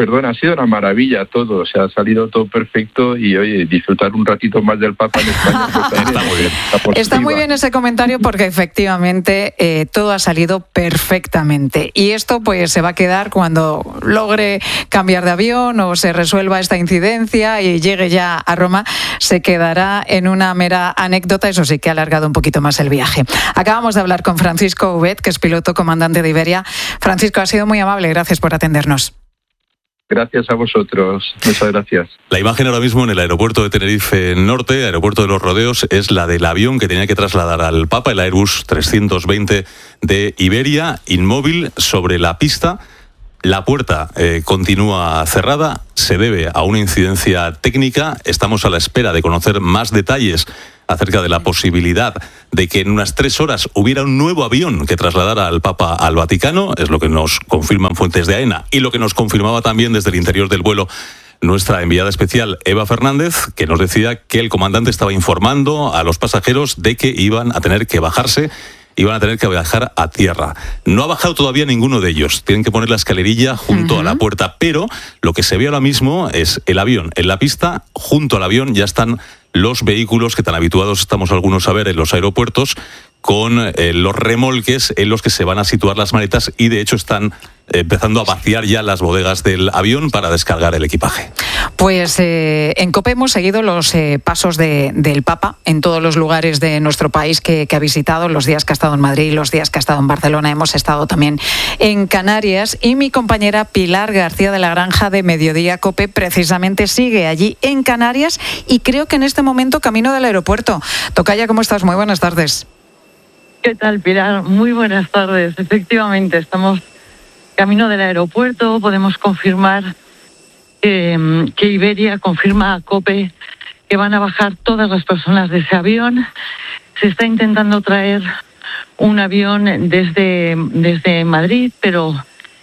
perdón, ha sido una maravilla todo, o sea, ha salido todo perfecto y oye, disfrutar un ratito más del Papa en España pues, está muy bien. Está muy bien ese comentario porque efectivamente todo ha salido perfectamente y esto pues se va a quedar cuando logre cambiar de avión o se resuelva esta incidencia y llegue ya a Roma, se quedará en una mera anécdota, eso sí que ha alargado un poquito más el viaje. Acabamos de hablar con Francisco Ubet, que es piloto comandante de Iberia. Francisco, ha sido muy amable, gracias por atendernos. Gracias a vosotros, muchas gracias. La imagen ahora mismo en el aeropuerto de Tenerife Norte, aeropuerto de los Rodeos, es la del avión que tenía que trasladar al Papa, el Airbus 320 de Iberia, inmóvil sobre la pista. La puerta continúa cerrada, se debe a una incidencia técnica. Estamos a la espera de conocer más detalles acerca de la posibilidad de que en unas 3 horas hubiera un nuevo avión que trasladara al Papa al Vaticano. Es lo que nos confirman fuentes de AENA y lo que nos confirmaba también desde el interior del vuelo nuestra enviada especial Eva Fernández, que nos decía que el comandante estaba informando a los pasajeros de que iban a tener que bajarse, iban a tener que bajar a tierra. No ha bajado todavía ninguno de ellos. Tienen que poner la escalerilla junto a la puerta, pero lo que se ve ahora mismo es el avión en la pista. Junto al avión ya están los vehículos que tan habituados estamos algunos a ver en los aeropuertos, con los remolques en los que se van a situar las maletas y de hecho están empezando a vaciar ya las bodegas del avión para descargar el equipaje. Pues en COPE hemos seguido los pasos del Papa en todos los lugares de nuestro país que ha visitado, los días que ha estado en Madrid, los días que ha estado en Barcelona, hemos estado también en Canarias y mi compañera Pilar García de la Granja de Mediodía COPE precisamente sigue allí en Canarias y creo que en este momento camino del aeropuerto. Tocaya, ¿cómo estás? Muy buenas tardes. ¿Qué tal, Pilar? Muy buenas tardes. Efectivamente, estamos camino del aeropuerto. Podemos confirmar que Iberia confirma a COPE que van a bajar todas las personas de ese avión. Se está intentando traer un avión desde Madrid, pero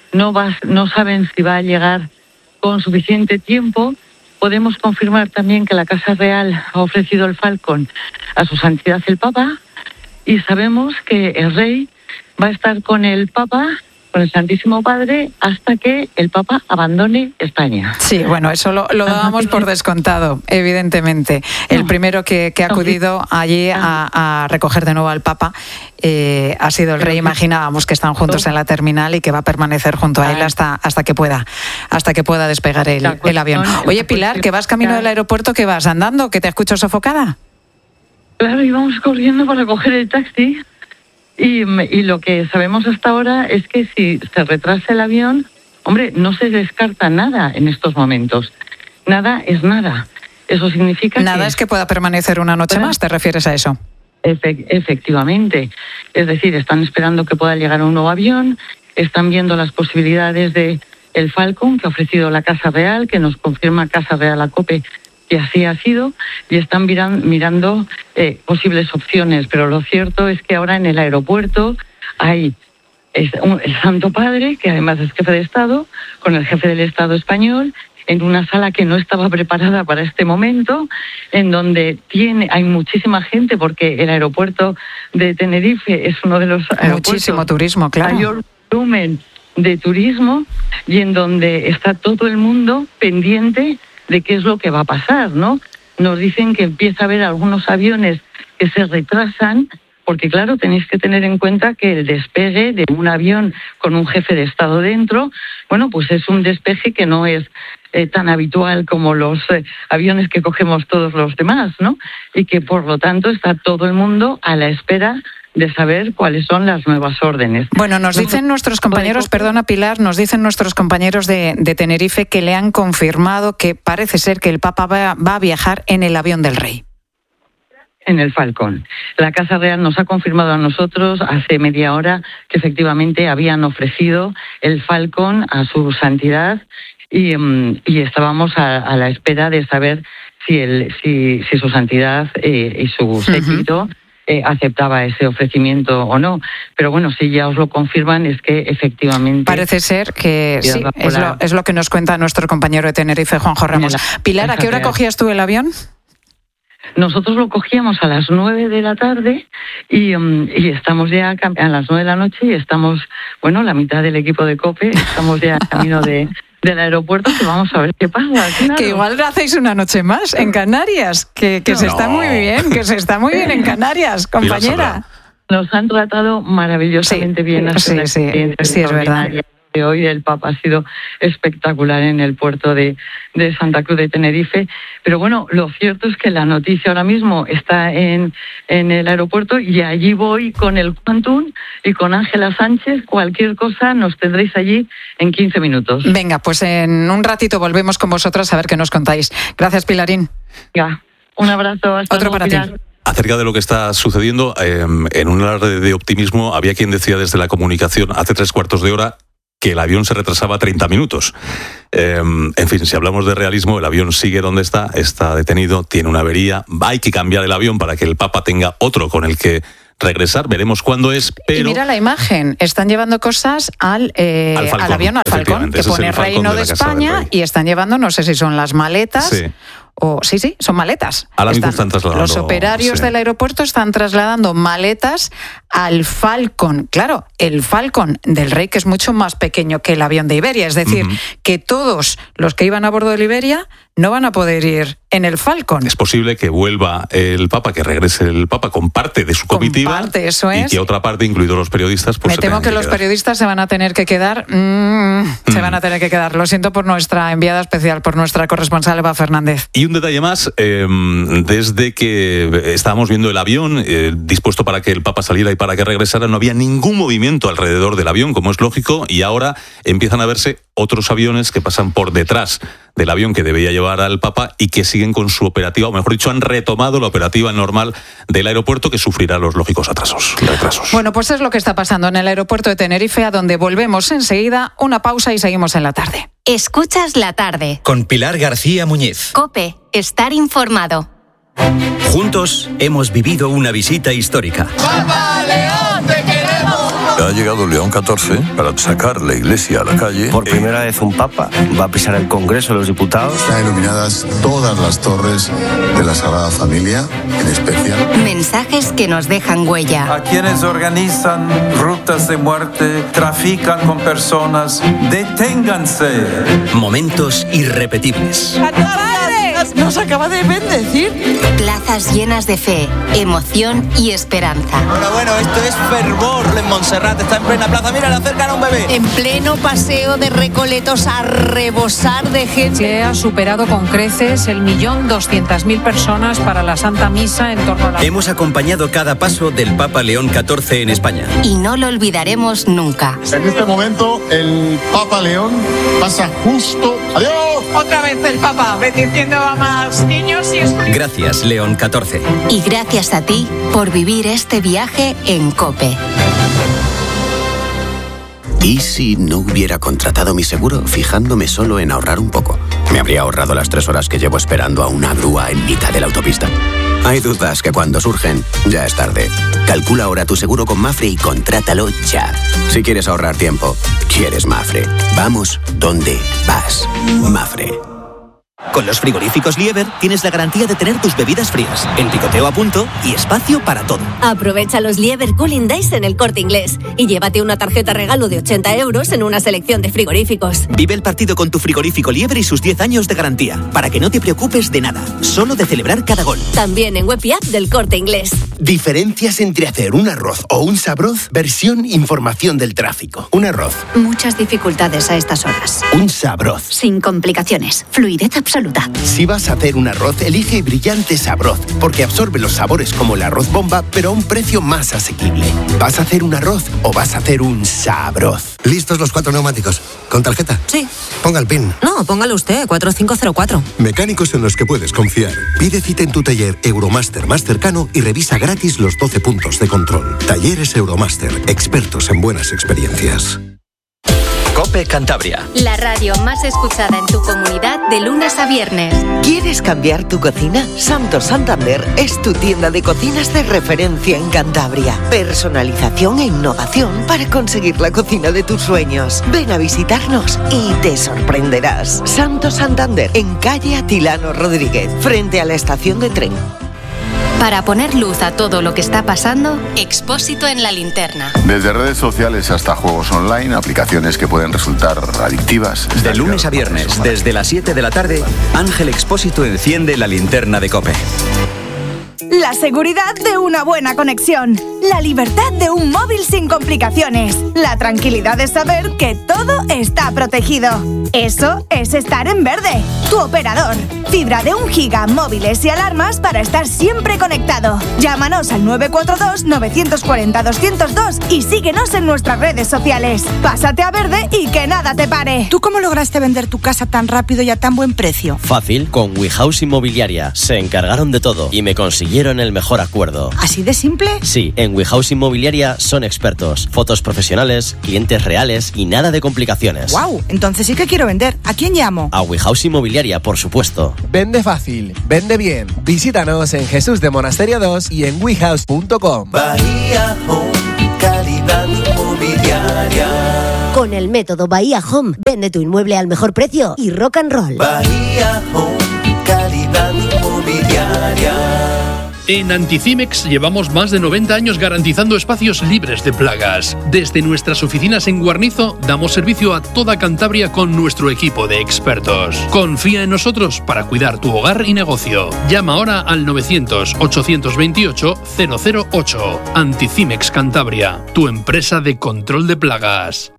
no saben si va a llegar con suficiente tiempo. Podemos confirmar también que la Casa Real ha ofrecido el Falcon a su santidad el Papa. Y sabemos que el rey va a estar con el Papa, con el Santísimo Padre, hasta que el Papa abandone España. Sí, bueno, eso lo dábamos por descontado, evidentemente. El primero que ha acudido allí a recoger de nuevo al Papa ha sido el rey. Imaginábamos que están juntos en la terminal y que va a permanecer junto a él hasta que pueda despegar el avión. Oye, Pilar, que vas camino del aeropuerto, ¿que vas andando? ¿Que te escucho sofocada? Claro, íbamos corriendo para coger el taxi y lo que sabemos hasta ahora es que si se retrasa el avión, hombre, no se descarta nada en estos momentos. Nada es nada. Eso significa nada es que pueda permanecer una noche más, ¿te refieres a eso? Efectivamente. Es decir, están esperando que pueda llegar un nuevo avión, están viendo las posibilidades de el Falcon que ha ofrecido la Casa Real, que nos confirma Casa Real a COPE que así ha sido, y están mirando posibles opciones. Pero lo cierto es que ahora en el aeropuerto hay el Santo Padre, que además es jefe de Estado, con el jefe del Estado español, en una sala que no estaba preparada para este momento, en donde hay muchísima gente, porque el aeropuerto de Tenerife es uno de los aeropuertos muchísimo turismo, claro, mayor volumen de turismo, y en donde está todo el mundo pendiente de qué es lo que va a pasar, ¿no? Nos dicen que empieza a haber algunos aviones que se retrasan, porque claro, tenéis que tener en cuenta que el despegue de un avión con un jefe de Estado dentro, bueno, pues es un despegue que no es tan habitual como los aviones que cogemos todos los demás, ¿no? Y que por lo tanto está todo el mundo a la espera de saber cuáles son las nuevas órdenes. Bueno, nos dicen nuestros compañeros, perdona Pilar, nos dicen nuestros compañeros de Tenerife que le han confirmado que parece ser que el Papa va a viajar en el avión del rey. En el Falcon. La Casa Real nos ha confirmado a nosotros hace media hora que efectivamente habían ofrecido el Falcon a su santidad y estábamos a la espera de saber si su santidad y su séquito aceptaba ese ofrecimiento o no. Pero bueno, si ya os lo confirman, es que efectivamente... Parece ser que sí, es lo que nos cuenta nuestro compañero de Tenerife, Juanjo Ramos. Pilar, ¿a qué hora cogías tú el avión? Nosotros lo cogíamos a las 9 de la tarde y estamos ya a las 9 de la noche y estamos, bueno, la mitad del equipo de COPE, estamos ya camino de del aeropuerto, que vamos a ver qué pasa. Claro. Que igual hacéis una noche más en Canarias, que se está muy bien, que se está muy bien en Canarias, compañera. Nos han tratado maravillosamente bien. Sí, es verdad. Hoy el Papa ha sido espectacular en el puerto de Santa Cruz de Tenerife, pero bueno, lo cierto es que la noticia ahora mismo está en el aeropuerto y allí voy con el Quantum y con Ángela Sánchez. Cualquier cosa nos tendréis allí en 15 minutos. Venga, pues en un ratito volvemos con vosotras a ver qué nos contáis. Gracias, Pilarín. Ya, un abrazo. Hasta Otro luego, para Pilar. ti. Acerca de lo que está sucediendo, en un alarde de optimismo, había quien decía desde la comunicación hace 3/4 de hora que el avión se retrasaba 30 minutos. En fin, si hablamos de realismo, el avión sigue donde está detenido, tiene una avería, hay que cambiar el avión para que el Papa tenga otro con el que regresar, veremos cuándo es, pero... Y mira la imagen, están llevando cosas al avión, al Falcón, que pone Reino de España, y están llevando, no sé si son las maletas... Sí. Sí, son maletas. Ahora mismo están trasladando. Los operarios del aeropuerto están trasladando maletas al Falcon. Claro, el Falcon del Rey, que es mucho más pequeño que el avión de Iberia. Es decir, que todos los que iban a bordo de Iberia no van a poder ir en el Falcon. Es posible que vuelva el Papa, que regrese el Papa con parte de su comitiva. Eso es. Y que otra parte, incluidos los periodistas, pues me temo que los periodistas se van a tener que quedar. Se van a tener que quedar. Lo siento por nuestra enviada especial, por nuestra corresponsal Eva Fernández. Y un detalle más, desde que estábamos viendo el avión dispuesto para que el Papa saliera y para que regresara, no había ningún movimiento alrededor del avión, como es lógico, y ahora empiezan a verse otros aviones que pasan por detrás del avión que debía llevar al Papa y que siguen con su operativa, o mejor dicho, han retomado la operativa normal del aeropuerto, que sufrirá los lógicos retrasos. Bueno, pues es lo que está pasando en el aeropuerto de Tenerife, a donde volvemos enseguida. Una pausa y seguimos en la tarde. Escuchas la tarde. Con Pilar García Muñiz. COPE, estar informado. Juntos hemos vivido una visita histórica. ¡Papa León, te queremos! Ha llegado León XIV para sacar la iglesia a la calle. Por primera vez un papa va a pisar el Congreso de los Diputados. Están iluminadas todas las torres de la Sagrada Familia, en especial. Mensajes que nos dejan huella. A quienes organizan rutas de muerte, trafican con personas, deténganse. Momentos irrepetibles. Nos acaba de bendecir. Plazas llenas de fe, emoción y esperanza. Bueno, esto es fervor en Montserrat, está en plena plaza. Mira, le acercan a un bebé. En pleno paseo de Recoletos a rebosar de gente. Se ha superado con creces el 1.200.000 personas para la Santa Misa en torno a la... Hemos acompañado cada paso del Papa León XIV en España. Y no lo olvidaremos nunca. En este momento, el Papa León pasa justo... ¡Adiós! Otra vez el Papa, bendiciendo a más niños y... Gracias, León XIV. Y gracias a ti por vivir este viaje en COPE. ¿Y si no hubiera contratado mi seguro fijándome solo en ahorrar un poco? ¿Me habría ahorrado las 3 horas que llevo esperando a una grúa en mitad de la autopista? Hay dudas que cuando surgen, ya es tarde. Calcula ahora tu seguro con Mafre y contrátalo ya. Si quieres ahorrar tiempo, quieres Mafre. Vamos donde vas. Mafre. Con los frigoríficos Lieber tienes la garantía de tener tus bebidas frías, el picoteo a punto y espacio para todo. Aprovecha los Lieber Cooling Days en El Corte Inglés y llévate una tarjeta regalo de 80 euros en una selección de frigoríficos. Vive el partido con tu frigorífico Lieber y sus 10 años de garantía, para que no te preocupes de nada, solo de celebrar cada gol. También en web y app del Corte Inglés. Diferencias entre hacer un arroz o un sabroz, versión información del tráfico. Un arroz. Muchas dificultades a estas horas. Un sabroz. Sin complicaciones, fluidez absoluta. Si vas a hacer un arroz, elige Brillante Sabroz, porque absorbe los sabores como el arroz bomba, pero a un precio más asequible. ¿Vas a hacer un arroz o vas a hacer un sabroz? ¿Listos los 4 neumáticos? ¿Con tarjeta? Sí. Ponga el PIN. No, póngalo usted, 4504. Mecánicos en los que puedes confiar. Pide cita en tu taller Euromaster más cercano y revisa gratis los 12 puntos de control. Talleres Euromaster, expertos en buenas experiencias. COPE Cantabria. La radio más escuchada en tu comunidad de lunes a viernes. ¿Quieres cambiar tu cocina? Santo Santander es tu tienda de cocinas de referencia en Cantabria. Personalización e innovación para conseguir la cocina de tus sueños. Ven a visitarnos y te sorprenderás. Santo Santander, en calle Atilano Rodríguez, frente a la estación de tren. Para poner luz a todo lo que está pasando, Expósito en la linterna. Desde redes sociales hasta juegos online, aplicaciones que pueden resultar adictivas. De lunes a viernes, desde las 7 de la tarde, Ángel Expósito enciende la linterna de COPE. La seguridad de una buena conexión. La libertad de un móvil sin complicaciones. La tranquilidad de saber que todo está protegido. Eso es estar en verde. Tu operador. Fibra de 1 giga, móviles y alarmas para estar siempre conectado. Llámanos al 942-940-202 y síguenos en nuestras redes sociales. Pásate a verde y que nada te pare. ¿Tú cómo lograste vender tu casa tan rápido y a tan buen precio? Fácil, con WeHouse Inmobiliaria. Se encargaron de todo y me consiguieron el mejor acuerdo. ¿Así de simple? Sí, en WeHouse Inmobiliaria son expertos. Fotos profesionales, clientes reales y nada de complicaciones. ¡Wow! Entonces sí que quiero vender. ¿A quién llamo? A WeHouse Inmobiliaria, por supuesto. Vende fácil, vende bien. Visítanos en Jesús de Monasterio 2 y en wehouse.com. Bahía Home, calidad inmobiliaria. Con el método Bahía Home, vende tu inmueble al mejor precio y rock and roll. Bahía Home, calidad inmobiliaria. En Anticimex llevamos más de 90 años garantizando espacios libres de plagas. Desde nuestras oficinas en Guarnizo damos servicio a toda Cantabria con nuestro equipo de expertos. Confía en nosotros para cuidar tu hogar y negocio. Llama ahora al 900-828-008. Anticimex Cantabria, tu empresa de control de plagas.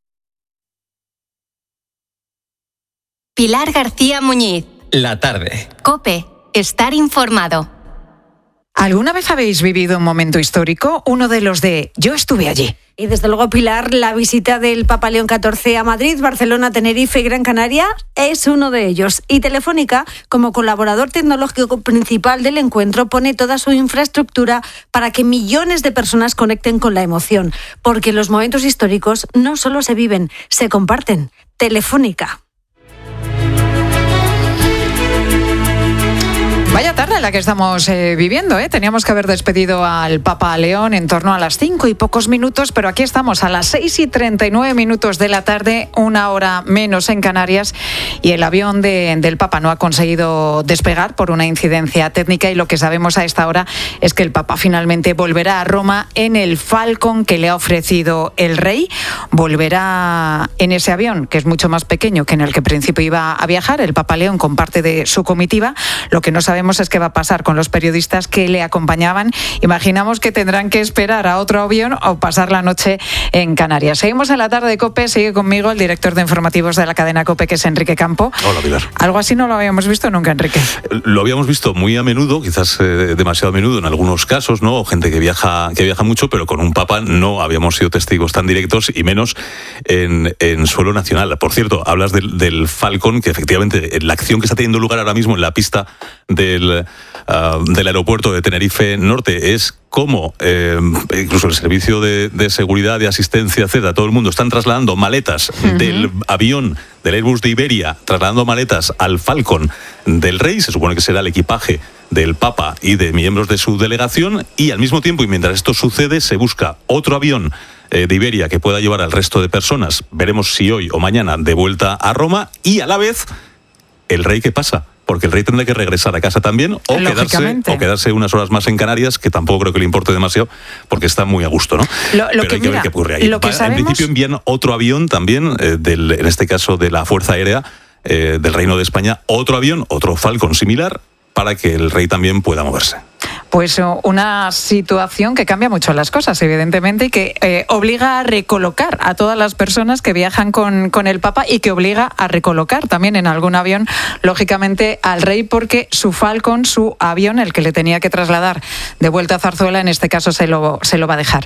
Pilar García Muñiz. La tarde. COPE. Estar informado. ¿Alguna vez habéis vivido un momento histórico? Uno de los de yo estuve allí. Y desde luego, Pilar, la visita del Papa León XIV a Madrid, Barcelona, Tenerife y Gran Canaria es uno de ellos. Y Telefónica, como colaborador tecnológico principal del encuentro, pone toda su infraestructura para que millones de personas conecten con la emoción. Porque los momentos históricos no solo se viven, se comparten. Telefónica. Vaya tarde la que estamos viviendo, ¿eh? Teníamos que haber despedido al Papa León en torno a las 5 y pocos minutos, pero aquí estamos a las 6:39 de la tarde, 1 hora menos en Canarias, y el avión del Papa no ha conseguido despegar por una incidencia técnica, y lo que sabemos a esta hora es que el Papa finalmente volverá a Roma en el Falcon que le ha ofrecido el rey. Volverá en ese avión, que es mucho más pequeño que en el que en principio iba a viajar el Papa León con parte de su comitiva. Lo que no sabemos es qué va a pasar con los periodistas que le acompañaban. Imaginamos que tendrán que esperar a otro avión o pasar la noche en Canarias. Seguimos en la tarde de COPE. Sigue conmigo el director de informativos de la cadena COPE, que es Enrique Campo. Hola, Pilar. Algo así no lo habíamos visto nunca, Enrique. Lo habíamos visto muy a menudo, quizás demasiado a menudo en algunos casos, ¿no? Gente que viaja mucho, pero con un papa no habíamos sido testigos tan directos, y menos en suelo nacional. Por cierto, hablas del Falcon, que efectivamente la acción que está teniendo lugar ahora mismo en la pista del aeropuerto de Tenerife Norte es como incluso el servicio de seguridad, de asistencia, etcétera, todo el mundo están trasladando maletas del avión del Airbus de Iberia, trasladando maletas al Falcon del Rey. Se supone que será el equipaje del Papa y de miembros de su delegación, y al mismo tiempo, y mientras esto sucede, se busca otro avión de Iberia que pueda llevar al resto de personas, veremos si hoy o mañana, de vuelta a Roma, y a la vez el Rey, ¿qué pasa? Porque el Rey tendrá que regresar a casa también, o quedarse unas horas más en Canarias, que tampoco creo que le importe demasiado, porque está muy a gusto, ¿no? Pero hay que ver qué ocurre ahí. En principio envían otro avión también, en este caso de la Fuerza Aérea del Reino de España, otro avión, otro Falcon similar, para que el Rey también pueda moverse. Pues una situación que cambia mucho las cosas, evidentemente, y que obliga a recolocar a todas las personas que viajan con el Papa, y que obliga a recolocar también en algún avión, lógicamente, al Rey, porque su Falcon, su avión, el que le tenía que trasladar de vuelta a Zarzuela, en este caso se lo va a dejar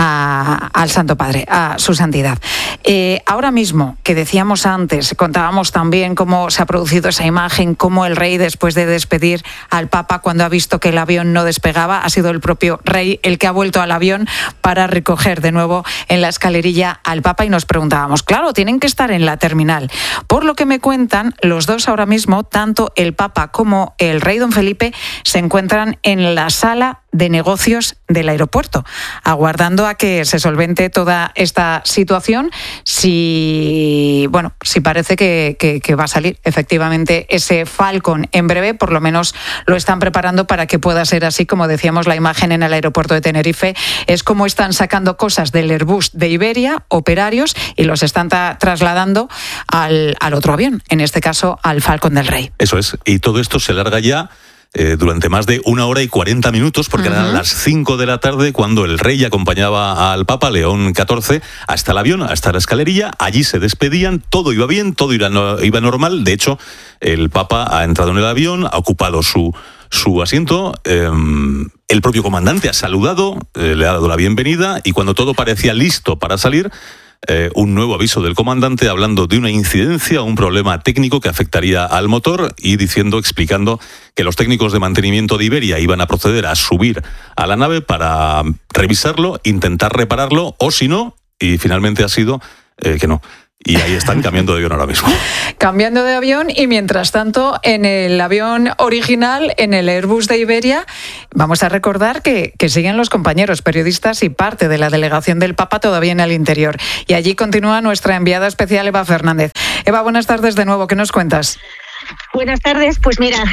al Santo Padre, a su santidad. Ahora mismo, que decíamos antes, contábamos también cómo se ha producido esa imagen, cómo el Rey, después de despedir al Papa, cuando ha visto que el avión no despegaba, ha sido el propio Rey el que ha vuelto al avión para recoger de nuevo en la escalerilla al Papa, y nos preguntábamos, claro, tienen que estar en la terminal. Por lo que me cuentan, los dos ahora mismo, tanto el Papa como el Rey Don Felipe, se encuentran en la sala de negocios del aeropuerto, aguardando a que se solvente toda esta situación. Si parece que va a salir efectivamente ese Falcon en breve, por lo menos lo están preparando para que pueda ser así. Como decíamos, la imagen en el aeropuerto de Tenerife es como están sacando cosas del Airbus de Iberia, operarios, y los están trasladando al otro avión, en este caso al Falcon del Rey. Eso es, y todo esto se larga ya durante más de 1 hora y 40 minutos, porque eran las 5 de la tarde cuando el rey acompañaba al Papa León XIV hasta el avión, hasta la escalerilla. Allí se despedían, todo iba bien, todo iba normal. De hecho, el Papa ha entrado en el avión, ha ocupado su asiento, el propio comandante ha saludado, le ha dado la bienvenida, y cuando todo parecía listo para salir, un nuevo aviso del comandante hablando de una incidencia, un problema técnico que afectaría al motor, y explicando que los técnicos de mantenimiento de Iberia iban a proceder a subir a la nave para revisarlo, intentar repararlo, o si no, y finalmente ha sido que no. Y ahí están cambiando de avión ahora mismo. Cambiando de avión, y mientras tanto en el avión original, en el Airbus de Iberia, vamos a recordar que siguen los compañeros periodistas y parte de la delegación del Papa todavía en el interior. Y allí continúa nuestra enviada especial Eva Fernández. Eva, buenas tardes de nuevo, ¿qué nos cuentas? Buenas tardes, pues mira,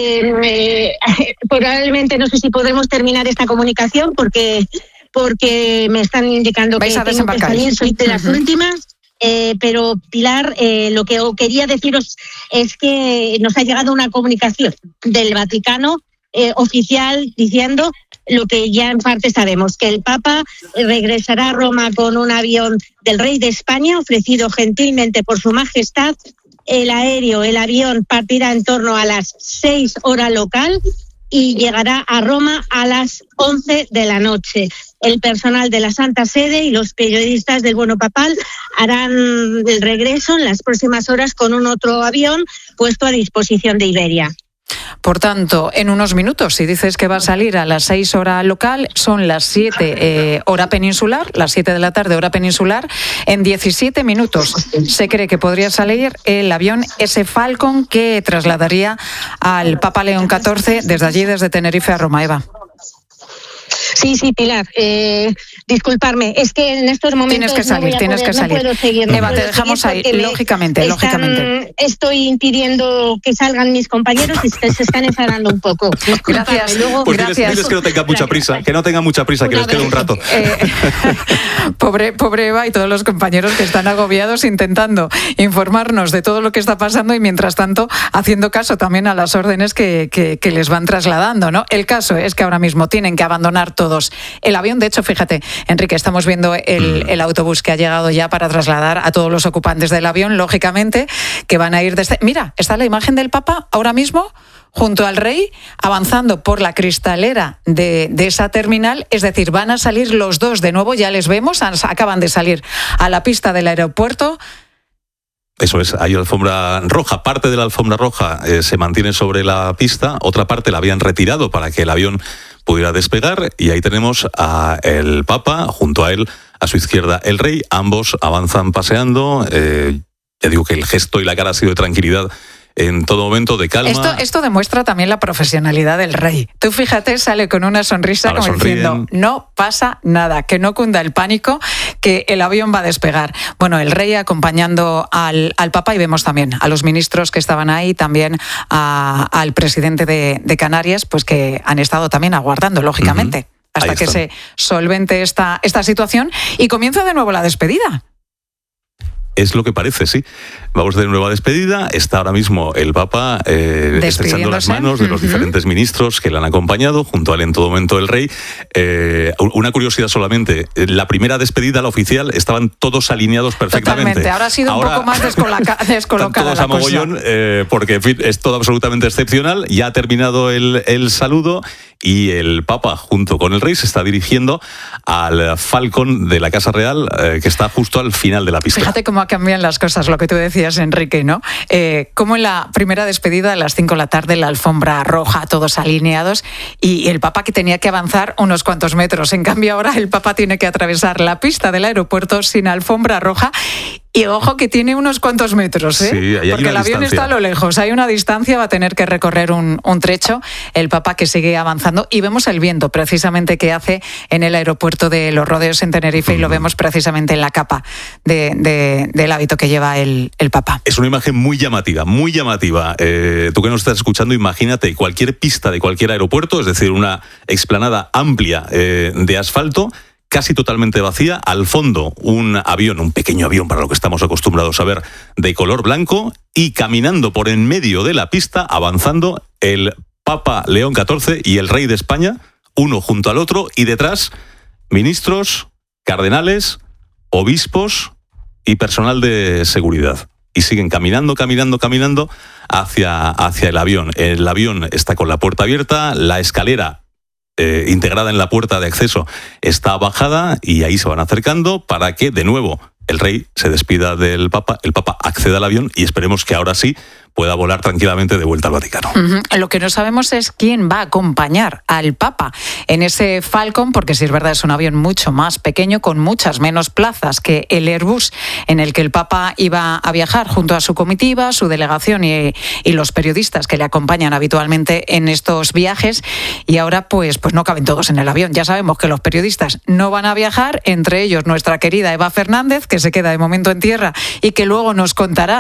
probablemente no sé si podremos terminar esta comunicación porque me están indicando que tengo que salir, soy de las últimas. Pero Pilar, lo que quería deciros es que nos ha llegado una comunicación del Vaticano oficial diciendo lo que ya en parte sabemos, que el Papa regresará a Roma con un avión del Rey de España ofrecido gentilmente por Su Majestad. El avión partirá en torno a las 6 hora local y llegará a Roma a las 11 de la noche. El personal de la Santa Sede y los periodistas del Bono Papal harán el regreso en las próximas horas con un otro avión puesto a disposición de Iberia. Por tanto, en unos minutos, si dices que va a salir a las 6 hora local, son las 7 hora peninsular, las 7 de la tarde hora peninsular. En 17 minutos se cree que podría salir el avión, ese Falcon que trasladaría al Papa León XIV desde allí, desde Tenerife a Roma. Eva. Sí, Pilar, disculparme, es que en estos momentos no puedo seguir. Eva, te dejamos ahí, lógicamente. Estoy impidiendo que salgan mis compañeros y se están enfadando un poco. Gracias. Gracias. Diles que no tenga mucha prisa, que les quede un rato. Pobre Eva y todos los compañeros que están agobiados intentando informarnos de todo lo que está pasando y mientras tanto haciendo caso también a las órdenes que les van trasladando, ¿no? El caso es que ahora mismo tienen que abandonar todos el avión. De hecho, fíjate, Enrique, estamos viendo el autobús que ha llegado ya para trasladar a todos los ocupantes del avión, lógicamente, que van a ir desde... Mira, está la imagen del Papa ahora mismo junto al Rey, avanzando por la cristalera de esa terminal, es decir, van a salir los dos de nuevo, ya les vemos, acaban de salir a la pista del aeropuerto. Eso es, hay alfombra roja, parte de la alfombra roja se mantiene sobre la pista, otra parte la habían retirado para que el avión pudiera despegar, y ahí tenemos al Papa, junto a él, a su izquierda el Rey, ambos avanzan paseando, ya digo que el gesto y la cara ha sido de tranquilidad en todo momento, de calma. Esto demuestra también la profesionalidad del Rey. Tú fíjate, sale con una sonrisa como diciendo, no pasa nada, que no cunda el pánico, que el avión va a despegar. Bueno, el Rey acompañando al Papa, y vemos también a los ministros que estaban ahí, también al presidente de Canarias, pues que han estado también aguardando, lógicamente, hasta que se solvente esta situación y comienza de nuevo la despedida. Es lo que parece, sí. Vamos de nueva despedida. Está ahora mismo el Papa estrechando las manos de los diferentes ministros que le han acompañado, junto a él en todo momento el Rey. Una curiosidad solamente, la primera despedida, la oficial, estaban todos alineados perfectamente. Totalmente, ahora ha sido un poco más descolocada todos la a mogollón, porque en fin, es todo absolutamente excepcional. Ya ha terminado el saludo y el Papa, junto con el Rey, se está dirigiendo al Falcon de la Casa Real, que está justo al final de la pista. Fíjate cómo cambian las cosas, lo que tú decías, Enrique, ¿no? Como en la primera despedida, a las 5 de la tarde, la alfombra roja, todos alineados, y el Papa que tenía que avanzar unos cuantos metros. En cambio, ahora el Papa tiene que atravesar la pista del aeropuerto sin alfombra roja. Y ojo que tiene unos cuantos metros, ¿eh? Sí, ahí porque el avión distancia. está a lo lejos, hay una distancia, va a tener que recorrer un trecho, el Papa que sigue avanzando, y vemos el viento precisamente que hace en el aeropuerto de Los Rodeos en Tenerife, y lo vemos precisamente en la capa del hábito que lleva el Papa. Es una imagen muy llamativa, muy llamativa. Tú que nos estás escuchando, imagínate cualquier pista de cualquier aeropuerto, es decir, una explanada amplia de asfalto, casi totalmente vacía, al fondo un avión, un pequeño avión para lo que estamos acostumbrados a ver, de color blanco, y caminando por en medio de la pista, avanzando el Papa León XIV y el Rey de España, uno junto al otro, y detrás ministros, cardenales, obispos y personal de seguridad. Y siguen caminando hacia el avión. El avión está con la puerta abierta, la escalera integrada en la puerta de acceso está bajada, y ahí se van acercando para que de nuevo el rey se despida del Papa, el Papa acceda al avión y esperemos que ahora sí pueda volar tranquilamente de vuelta al Vaticano. Lo que no sabemos es quién va a acompañar al Papa en ese Falcon, porque si es verdad es un avión mucho más pequeño, con muchas menos plazas que el Airbus en el que el Papa iba a viajar junto a su comitiva, su delegación y los periodistas que le acompañan habitualmente en estos viajes, y ahora pues no caben todos en el avión. Ya sabemos que los periodistas no van a viajar, entre ellos nuestra querida Eva Fernández, que se queda de momento en tierra y que luego nos contará